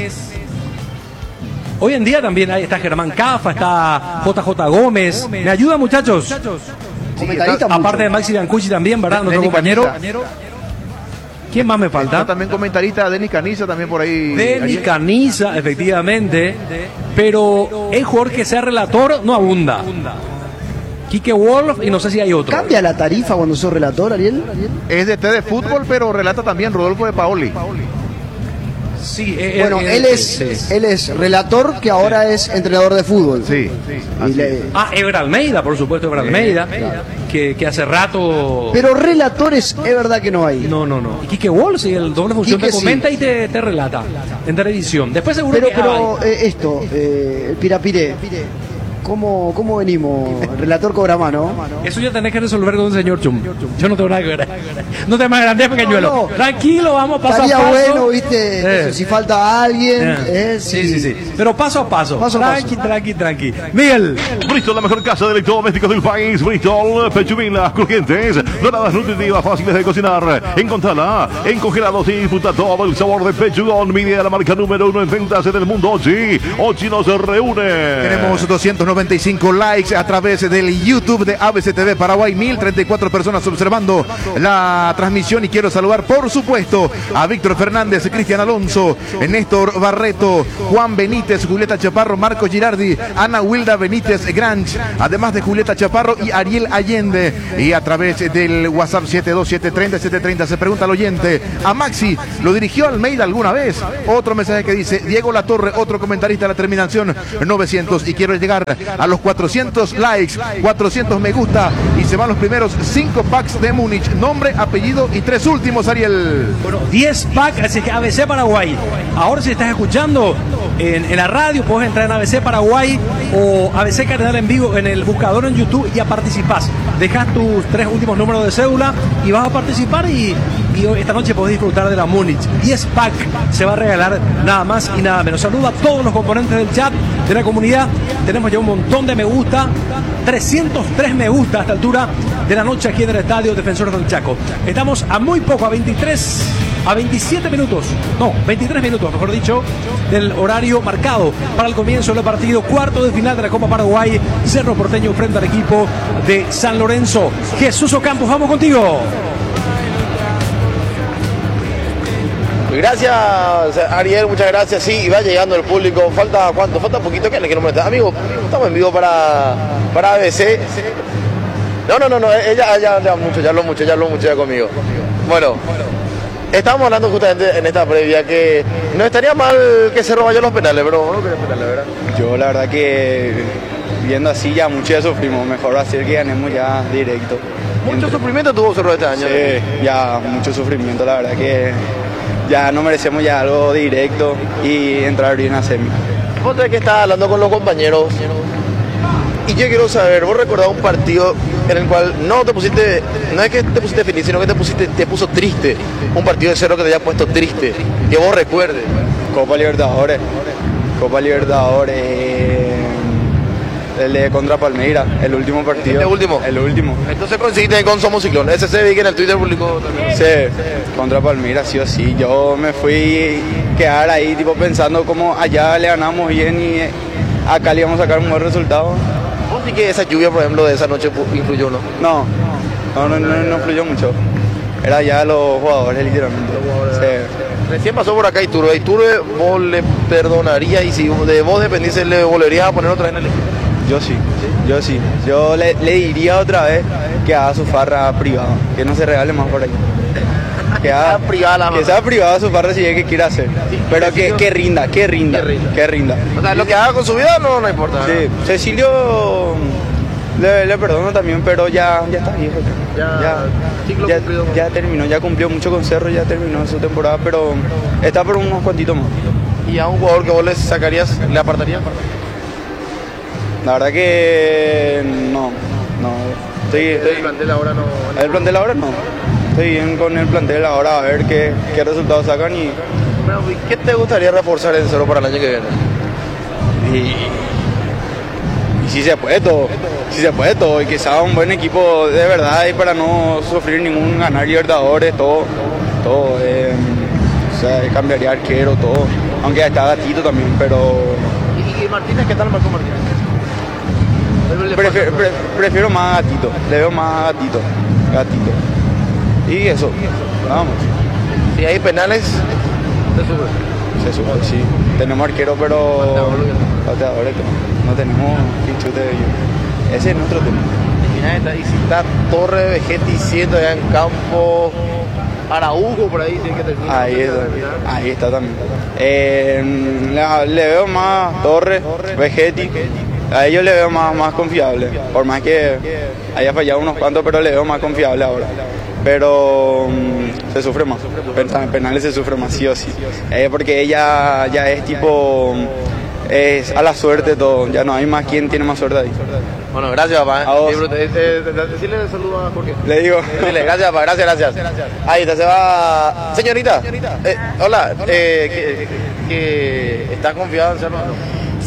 Speaker 2: Hoy en día también ahí está Germán Cafa, está J J Gómez. ¿Me ayuda, muchachos?
Speaker 3: Comentarista
Speaker 2: Aparte
Speaker 3: mucho.
Speaker 2: de Maxi Biancucci también, ¿verdad? Nuestro
Speaker 1: Denny
Speaker 2: compañero.
Speaker 1: Caniza.
Speaker 2: ¿Quién más me falta?
Speaker 1: Está también comentarista Denny Caniza también por ahí.
Speaker 2: Denny
Speaker 1: Ariel.
Speaker 2: Caniza, efectivamente. Pero el jugador que sea relator no abunda. Quique Wolf y no sé si hay otro.
Speaker 3: ¿Cambia la tarifa cuando sos relator, Ariel?
Speaker 1: Es de T de fútbol, pero relata también Rodolfo de Paoli.
Speaker 2: Sí, eh,
Speaker 3: Bueno,
Speaker 2: eh,
Speaker 3: él
Speaker 2: eh,
Speaker 3: es
Speaker 2: sí.
Speaker 3: él es relator que ahora es entrenador de fútbol.
Speaker 1: Sí,
Speaker 3: Y le-
Speaker 2: Ah, Ever Almeida, por supuesto, Ever Almeida, que, que hace rato...
Speaker 3: Pero relatores es verdad que no hay.
Speaker 2: No, no, no. Y Quique Wall, sí, el doble función
Speaker 3: Quique
Speaker 2: te
Speaker 3: sí.
Speaker 2: comenta y te, te relata en televisión. Después seguro
Speaker 3: Pero,
Speaker 2: que
Speaker 3: pero
Speaker 2: hay.
Speaker 3: eh, esto, eh, el Pirapiré, ¿Cómo, cómo venimos? Relator Cobramano.
Speaker 2: Eso ya tenés que resolver con el señor Chum. Yo no tengo nada que ver. No te más grande, pequeñuelo. No, no. Tranquilo, vamos paso
Speaker 3: Estaría
Speaker 2: a paso.
Speaker 3: bueno, viste, eh. eso, si falta alguien.
Speaker 2: Eh.
Speaker 3: Eh,
Speaker 2: sí. sí, sí, sí. Pero paso a paso.
Speaker 3: paso
Speaker 2: tranqui,
Speaker 3: a paso.
Speaker 2: tranqui, tranqui. Miguel.
Speaker 1: Bristol, la mejor casa de electrodomésticos del país. Bristol, pechumilas crujientes, doradas, nutritivas, fáciles de cocinar. Encontrala en congelados y disfruta todo el sabor de pechugón. Mide la marca número uno en ventas en el mundo. Ochi. Ochi nos reúne. Tenemos doscientos noventa y cinco likes a través del YouTube de A B C T V Paraguay. mil treinta y cuatro personas observando la transmisión. Y quiero saludar, por supuesto, a Víctor Fernández, Cristian Alonso, Néstor Barreto, Juan Benítez, Julieta Chaparro, Marco Girardi, Ana Wilda Benítez Granch, además de Julieta Chaparro y Ariel Allende. Y a través del WhatsApp siete dos siete tres cero siete tres cero se pregunta al oyente: ¿a Maxi lo dirigió Almeida alguna vez? Otro mensaje que dice: Diego Latorre, otro comentarista de la terminación novecientos. Y quiero llegar a los cuatrocientos likes, cuatrocientos me gusta, y se van los primeros cinco packs de Múnich. Nombre, apellido y tres últimos, Ariel.
Speaker 2: Bueno, diez packs, así que A B C Paraguay. Ahora, si estás escuchando en, en la radio, puedes entrar en A B C Paraguay o A B C Cardenal en vivo en el buscador en YouTube y ya participás. Dejas tus tres últimos números de cédula y vas a participar, y, y esta noche podés disfrutar de la Múnich. diez pack se va a regalar, nada más y nada menos. Saludo a todos los componentes del chat de la comunidad. Tenemos ya un montón de me gusta, trescientos tres me gusta a esta altura de la noche aquí en el Estadio Defensores del Chaco. Estamos a muy poco, a veintitrés, a veintisiete minutos, no, veintitrés minutos, mejor dicho, del horario marcado para el comienzo del partido, cuarto de final de la Copa Paraguay, Cerro Porteño frente al equipo de San Lorenzo. Jesús Ocampos, vamos contigo.
Speaker 4: Gracias, Ariel, muchas gracias. Sí, va llegando el público. Falta cuánto, falta poquito que le quiero molestar. Amigo, estamos en vivo para, para A B C. No, no, no, no, ella ya, ya mucho, ya habló mucho, ya habló mucho ya conmigo. Bueno, estábamos hablando justamente en esta previa que no estaría mal que se robaran los penales, pero no querés penales, ¿verdad?
Speaker 5: Yo la verdad que viendo así ya mucho ya sufrimos, mejor hacer que ganemos ya directo.
Speaker 4: Mucho
Speaker 5: Entre...
Speaker 4: sufrimiento tuvo Cerro este año.
Speaker 5: Sí, ¿no? Ya mucho sufrimiento, la verdad que ya no merecemos ya algo directo y entrar bien a semi.
Speaker 4: Vos tenés que estar hablando con los compañeros y yo quiero saber, vos recordás un partido en el cual no te pusiste, no es que te pusiste feliz, sino que te pusiste, te puso triste, un partido de Cerro que te haya puesto triste, que vos recuerdes.
Speaker 5: Copa Libertadores, Copa Libertadores, el de contra Palmeiras, el último partido.
Speaker 4: ¿El último?
Speaker 5: El último.
Speaker 4: Entonces coincidiste con Somos Ciclón. Ese se vi que en el Twitter publicó también.
Speaker 5: Sí, contra Palmeiras, sí o sí. Yo me fui a quedar ahí, tipo, pensando como allá le ganamos bien y acá le íbamos a sacar un buen resultado.
Speaker 4: ¿Vos sí que esa lluvia, por ejemplo, de esa noche influyó, no?
Speaker 5: No, no, no, no, no influyó mucho. Era ya los jugadores, literalmente. Sí.
Speaker 4: Recién pasó por acá Iturbe. Iturbe, vos le perdonarías y si de vos dependiese, le volverías a poner otra vez en el equipo.
Speaker 5: Yo sí, yo sí. Yo le, le diría otra vez que haga su farra privada, que no se regale más por ahí. Que, haga,
Speaker 4: privada,
Speaker 5: que sea privada su farra si es que quiere hacer. Sí, pero que, que rinda, que rinda, que rinda, que rinda.
Speaker 4: O sea, lo que haga con su vida no, no importa.
Speaker 5: Sí, ¿no? Cecilio le, le perdono también, pero ya, ya está viejo. Ya, ya, ya, ya terminó, ya cumplió mucho con Cerro, ya terminó su temporada, pero está por unos cuantitos más.
Speaker 4: ¿Y a un jugador que vos le sacarías, le apartarías?
Speaker 5: La verdad que no, no. Estoy,
Speaker 4: ¿El
Speaker 5: estoy,
Speaker 4: plantel ahora no?
Speaker 5: ¿El plantel ahora no? Estoy bien con el plantel ahora, a ver qué, qué resultados sacan y...
Speaker 4: Bueno, ¿qué te gustaría reforzar en Cerro para el año que viene?
Speaker 5: Y, y si se puede todo, si se puede todo, y que sea un buen equipo de verdad y para no sufrir ningún ganar Libertadores, todo, todo. Eh, o sea, cambiaría arquero, todo. Aunque ya está Gatito también, pero...
Speaker 4: ¿Y, y Martínez qué tal, Marco Martínez?
Speaker 5: Prefiero, pre, prefiero más Gatito, le veo más Gatito, Gatito. Y eso, vamos.
Speaker 4: Si hay penales, se sube.
Speaker 5: Se sube, sí. Tenemos arquero, pero pateadores no tenemos pinchute de ellos. Ese es nuestro tema.
Speaker 4: Y si está Torre, Vegetti, siendo allá en campo, Araujo por ahí, tiene que terminar.
Speaker 5: Ahí está, ahí está también. Eh, le, le veo más Torre, Vegetti. A ellos le veo más, más confiable, por más que haya fallado unos cuantos, pero le veo más confiable ahora. Pero um, se sufre más, en penales se sufre más, sí o sí. Eh, porque ella ya es tipo, es a la suerte todo, ya no hay más quien tiene más suerte ahí.
Speaker 4: Bueno, gracias, papá.
Speaker 5: A vos.
Speaker 4: Eh, eh, eh, decirle el saludo a Jorge.
Speaker 5: Le digo.
Speaker 4: Dile, gracias, papá, gracias, gracias. Ahí está, se va. Señorita, eh, hola, eh, que, que ¿estás confiada en serlo?
Speaker 11: Sí,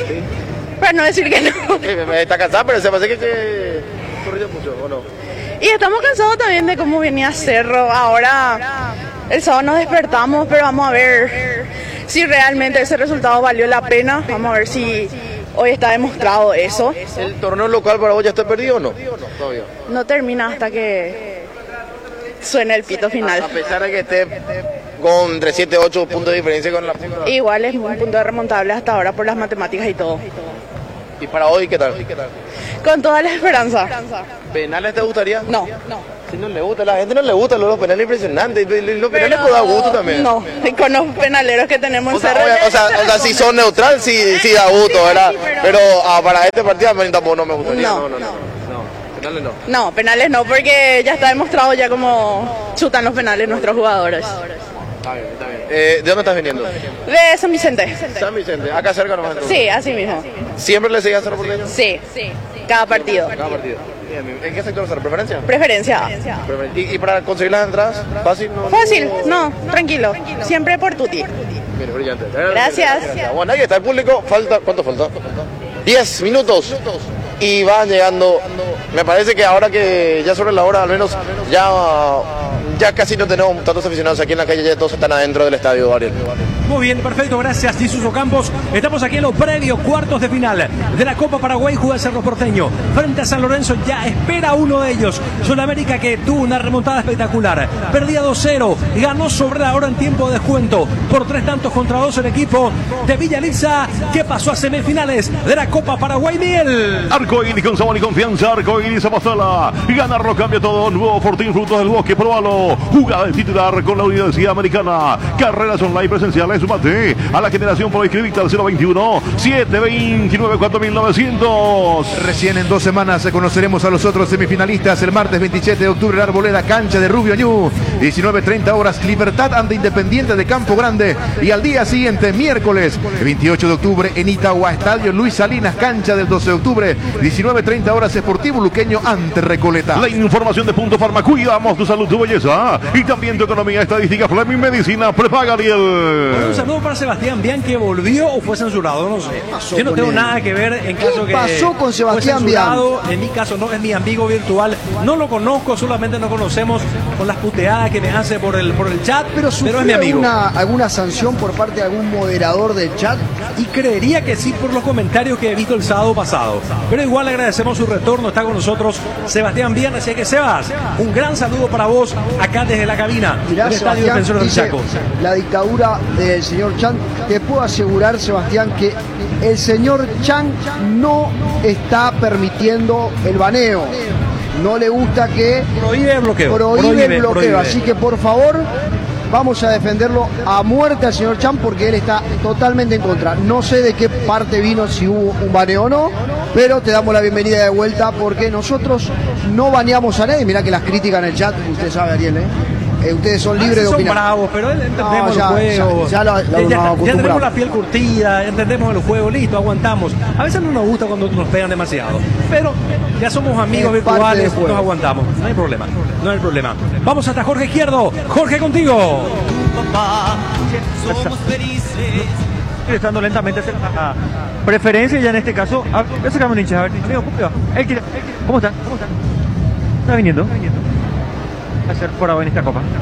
Speaker 11: para no decir que no.
Speaker 4: Eh, Está cansada, pero se parece que, que corrió mucho, ¿o no?
Speaker 11: Y estamos cansados también de cómo venía Cerro. Ahora, el sábado nos despertamos, pero vamos a ver si realmente ese resultado valió la pena. Vamos a ver si hoy está demostrado eso.
Speaker 4: ¿El torneo local para vos ya está perdido o no? Todavía.
Speaker 11: No termina hasta que suene el pito final.
Speaker 4: A pesar de que esté con entre siete y ocho puntos de diferencia con la punta.
Speaker 11: Igual es un punto remontable hasta ahora por las matemáticas y todo.
Speaker 4: ¿Y para hoy qué tal?
Speaker 11: Con toda la esperanza.
Speaker 4: ¿Penales te gustaría?
Speaker 11: No, no.
Speaker 4: Si no le gusta, a la gente no le gusta los penales impresionantes. Los penales pueden dar gusto también.
Speaker 11: No, con los penaleros que tenemos en
Speaker 4: O sea,
Speaker 11: Cerro.
Speaker 4: o sea, o sea, si son neutral, sí, sí da gusto, ¿verdad? Pero ah, para este partido a mí tampoco no me gustaría.
Speaker 11: No,
Speaker 4: No, no, no. no. Penales no.
Speaker 11: No, penales no, porque ya está demostrado ya cómo chutan los penales nuestros jugadores.
Speaker 4: Está bien, está bien. Eh, ¿De dónde estás viniendo?
Speaker 11: De San Vicente.
Speaker 4: San Vicente, acá cerca nomás. Entonces.
Speaker 11: Sí, así mismo.
Speaker 4: ¿Siempre le seguís a Cerro Porteño?
Speaker 11: Sí, cada partido.
Speaker 4: Cada partido. Bien, bien. ¿En qué sector Cerro? ¿Preferencia?
Speaker 11: Preferencia.
Speaker 4: ¿Y, y para conseguir las entradas? ¿Fácil? No,
Speaker 11: Fácil, no, tranquilo. Siempre por tuti.
Speaker 4: Bien, brillante.
Speaker 11: Gracias.
Speaker 4: Bueno, ahí está el público. Falta, ¿cuánto falta? Diez minutos. Y van llegando. Me parece que ahora que ya sobre la hora, al menos ya, ya casi no tenemos tantos aficionados aquí en la calle, ya todos están adentro del estadio, Ariel.
Speaker 2: Muy bien, perfecto, gracias Jesús Ocampos. Estamos aquí en los previos cuartos de final de la Copa Paraguay. Juega el Cerro Porteño frente a San Lorenzo, ya espera uno de ellos. Sudamérica, que tuvo una remontada espectacular, perdía dos cero, ganó sobre la hora en tiempo de descuento por tres tantos contra dos el equipo de Villa Elisa, que pasó a semifinales de la Copa Paraguay. Miguel
Speaker 12: Arcoíris con sabor y confianza, Arcoíris Apostala, ganarlo cambia todo. Nuevo Fortín Frutos del Bosque, probalo. Jugada de titular con la Universidad Americana, carreras online presenciales. Sumate a la generación por inscribirte al cero veintiuno, setecientos veintinueve, cuatro mil novecientos.
Speaker 1: Recién en dos semanas conoceremos a los otros semifinalistas. El martes veintisiete de octubre en Arboleda, cancha de Rubio Ñu, diecinueve treinta horas, Libertad ante Independiente de Campo Grande. Y al día siguiente, miércoles veintiocho de octubre en Itagua, estadio Luis Salinas, cancha del doce de octubre, diecinueve treinta horas, Sportivo Luqueño ante Recoleta.
Speaker 12: La información de Punto Farma, cuidamos tu salud, tu belleza y también tu economía. Estadística Fleming Medicina, prepaga Ariel.
Speaker 2: Un saludo para Sebastián Bian, que volvió o fue censurado, no sé. Yo no tengo nada que ver en caso que
Speaker 3: pasó con Sebastián
Speaker 2: fue censurado. En mi caso no es mi amigo virtual, no lo conozco, solamente nos conocemos con las puteadas que me hace por el por el chat, pero, pero es mi amigo.
Speaker 3: Alguna, ¿Alguna sanción por parte de algún moderador del chat?
Speaker 2: Y creería que sí, por los comentarios que he visto el sábado pasado. Pero igual le agradecemos su retorno, está con nosotros Sebastián Bian, así que Sebas, un gran saludo para vos acá desde la cabina
Speaker 3: Mirá,
Speaker 2: del Estadio Defensores del Chaco.
Speaker 3: La dictadura del señor Chan. Te puedo asegurar, Sebastián, que el señor Chan no está permitiendo el baneo. No le gusta que
Speaker 2: prohíbe el bloqueo.
Speaker 3: Prohíbe,
Speaker 2: prohíbe
Speaker 3: el bloqueo.
Speaker 2: Prohíbe.
Speaker 3: Así que por favor, vamos a defenderlo a muerte al señor Chan, porque él está totalmente en contra. No sé de qué parte vino, si hubo un baneo o no, pero te damos la bienvenida de vuelta, porque nosotros no baneamos a nadie. Mirá que las críticas en el chat, usted sabe, Ariel, ¿eh? Eh, ustedes son libres de
Speaker 2: son
Speaker 3: opinar.
Speaker 2: bravos, pero entendemos
Speaker 3: No, ya,
Speaker 2: el juego.
Speaker 3: Ya, ya lo- lo-
Speaker 2: ya,
Speaker 3: nos
Speaker 2: ya
Speaker 3: acostumbramos.
Speaker 2: tenemos la piel curtida, entendemos el juego, listo, aguantamos. A veces no nos gusta cuando nos pegan demasiado, pero ya somos amigos
Speaker 3: Es parte
Speaker 2: virtuales,
Speaker 3: del juego.
Speaker 2: nos aguantamos. No hay problema, no hay problema. Vamos hasta Jorge Izquierdo. Jorge, contigo.
Speaker 14: Somos felices. Estando lentamente hacia la preferencia, ya en este caso, a voy a sacarme un hincha, a ver, amigo, ¿cómo va? Él quiere- él quiere- ¿Cómo están? ¿Cómo están? Está viniendo. A ser por ahora en esta copa.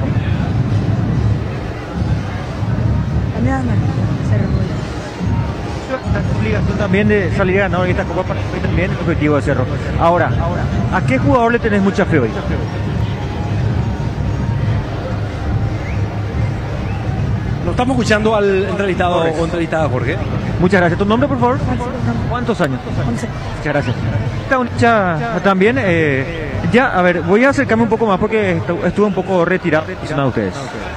Speaker 14: La obligación también de salir ganador en esta copa para mí también el objetivo de Cerro. Ahora, ¿a qué jugador le tenés mucha fe hoy?
Speaker 2: Lo estamos escuchando al entrevistado o entrevistada Jorge.
Speaker 14: Muchas gracias. ¿Tu nombre, por favor? ¿Cuántos años? Muchas gracias. Está un hincha también. Eh, ya, a ver, voy a acercarme un poco más porque estu- estuve un poco retirado de ustedes.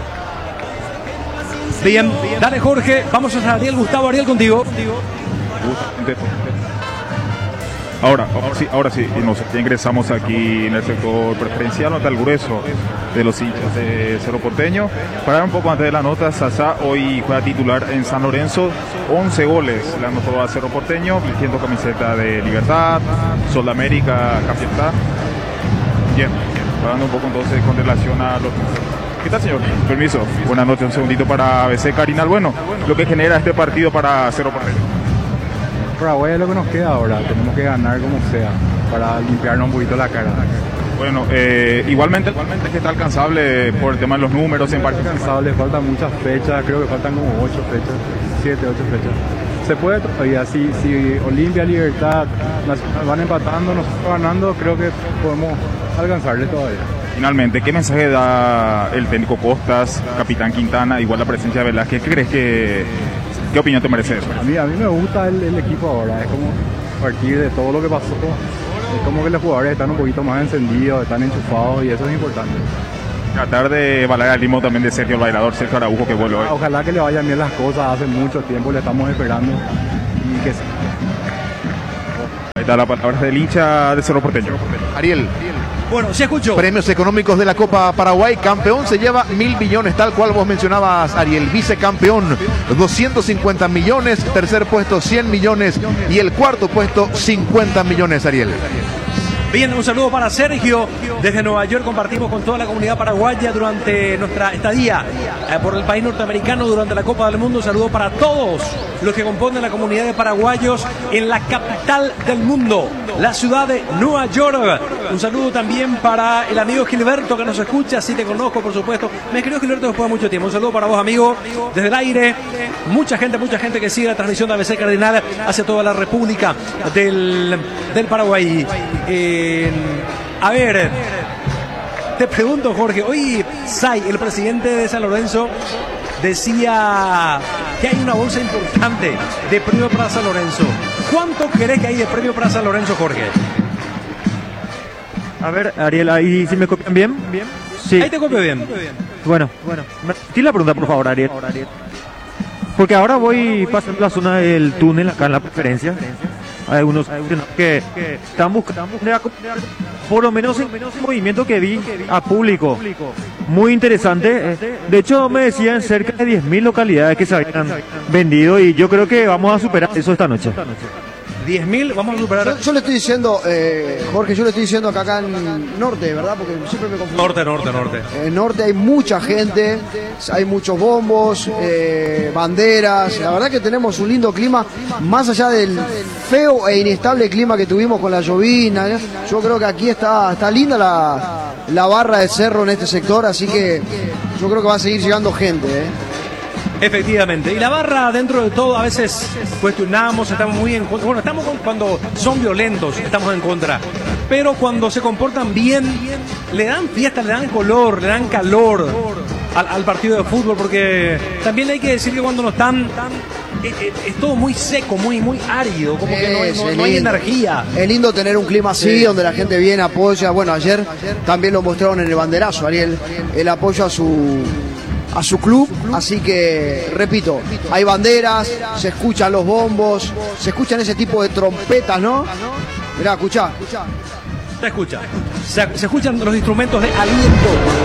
Speaker 2: Bien, dale Jorge, vamos a Ariel, Gustavo Ariel contigo.
Speaker 13: Ahora, ahora sí, ahora sí, y nosotros ya ingresamos aquí en el sector preferencial, nota el grueso de los hinchas de Cerro Porteño. Para un poco antes de la nota, Sasa hoy juega titular en San Lorenzo, once goles le anotó a Cerro Porteño, vistiendo camiseta de Libertad, Sol de América, Capital. Bien, hablando un poco entonces con relación a los... ¿Qué tal, señor? Permiso. Buenas noches, un segundito para A B C Carinal. Bueno, lo que genera este partido para Cerro Porteño.
Speaker 17: Paraguay es lo que nos queda ahora, tenemos que ganar como sea, para limpiarnos un poquito la cara.
Speaker 13: Bueno, eh, igualmente, igualmente es que está alcanzable por el tema de los números en partidos.
Speaker 17: Alcanzable, faltan muchas fechas, creo que faltan como ocho fechas, siete, ocho fechas. Se puede todavía, si, si Olimpia, Libertad van empatando, nosotros ganando, creo que podemos alcanzarle todavía.
Speaker 13: Finalmente, ¿qué mensaje da el técnico Costas, capitán Quintana, igual la presencia de Velázquez? ¿Qué crees que, qué opinión te merece eso?
Speaker 17: A mí, a mí me gusta el, el equipo ahora, es como a partir de todo lo que pasó, es como que los jugadores están un poquito más encendidos, están enchufados y eso es importante.
Speaker 13: Tratar de bailar el ritmo también de Sergio el bailador, Sergio Araujo, que vuelve hoy.
Speaker 17: Ojalá que le vayan bien las cosas, hace mucho tiempo le estamos esperando y que...
Speaker 13: Ahí está la palabra del hincha de Cerro Porteño.
Speaker 1: Ariel.
Speaker 2: Bueno, se escuchó.
Speaker 1: Premios económicos de la Copa Paraguay. Campeón se lleva mil millones, tal cual vos mencionabas, Ariel. Vicecampeón, doscientos cincuenta millones. Tercer puesto, cien millones. Y el cuarto puesto, cincuenta millones, Ariel.
Speaker 2: Bien, un saludo para Sergio. Desde Nueva York compartimos con toda la comunidad paraguaya durante nuestra estadía eh, por el país norteamericano durante la Copa del Mundo. Un saludo para todos los que componen la comunidad de paraguayos en la capital del mundo, la ciudad de Nueva York. Un saludo también para el amigo Gilberto que nos escucha, si te conozco, por supuesto. Me escribió Gilberto después de mucho tiempo. Un saludo para vos, amigo, desde el aire. Mucha gente, mucha gente que sigue la transmisión de A B C Cardinal hacia toda la República del, del Paraguay. Eh, a ver, te pregunto, Jorge, hoy Say, el presidente de San Lorenzo, decía que hay una bolsa importante de premio para San Lorenzo. ¿Cuánto crees que hay de premio para San Lorenzo, Jorge?
Speaker 14: A ver, Ariel, ahí si me copian bien. ¿Bien? Sí.
Speaker 2: Ahí te copio bien.
Speaker 14: Bueno, bueno. Repetí la pregunta, por favor, Ariel. Porque ahora voy pasando la zona del túnel acá en la preferencia. Hay algunos que están buscando, por lo menos en movimiento que vi a público, muy interesante. De hecho, me decían cerca de diez mil localidades que se habían vendido y yo creo que vamos a superar eso esta noche.
Speaker 2: diez mil, vamos a superar.
Speaker 3: Yo, yo le estoy diciendo, eh, Jorge, yo le estoy diciendo que acá en Norte, ¿verdad? Porque siempre me confundo.
Speaker 2: Norte, Norte, Norte.
Speaker 3: En Norte hay mucha gente, hay muchos bombos, eh, banderas. La verdad que tenemos un lindo clima, más allá del feo e inestable clima que tuvimos con la llovina. ¿eh? Yo creo que aquí está, está linda la, la barra del cerro en este sector, así que yo creo que va a seguir llegando gente, ¿eh?
Speaker 2: Efectivamente, y la barra dentro de todo a veces cuestionamos, estamos muy en contra, bueno, estamos con, cuando son violentos, estamos en contra, pero cuando se comportan bien, le dan fiesta, le dan color, le dan calor al, al partido de fútbol, porque también hay que decir que cuando no están, es, es, es todo muy seco, muy, muy árido, como que no,
Speaker 3: Es
Speaker 2: no, no hay energía.
Speaker 3: Es lindo tener un clima así,
Speaker 2: Sí.
Speaker 3: donde la gente viene, apoya. Bueno, ayer también lo mostraron en el banderazo, Ariel, el apoyo a su... a su club, así que repito, hay banderas, se escuchan los bombos, se escuchan ese tipo de trompetas, ¿no? Mirá, escuchá.
Speaker 2: Se escucha, se, se escuchan los instrumentos de aliento.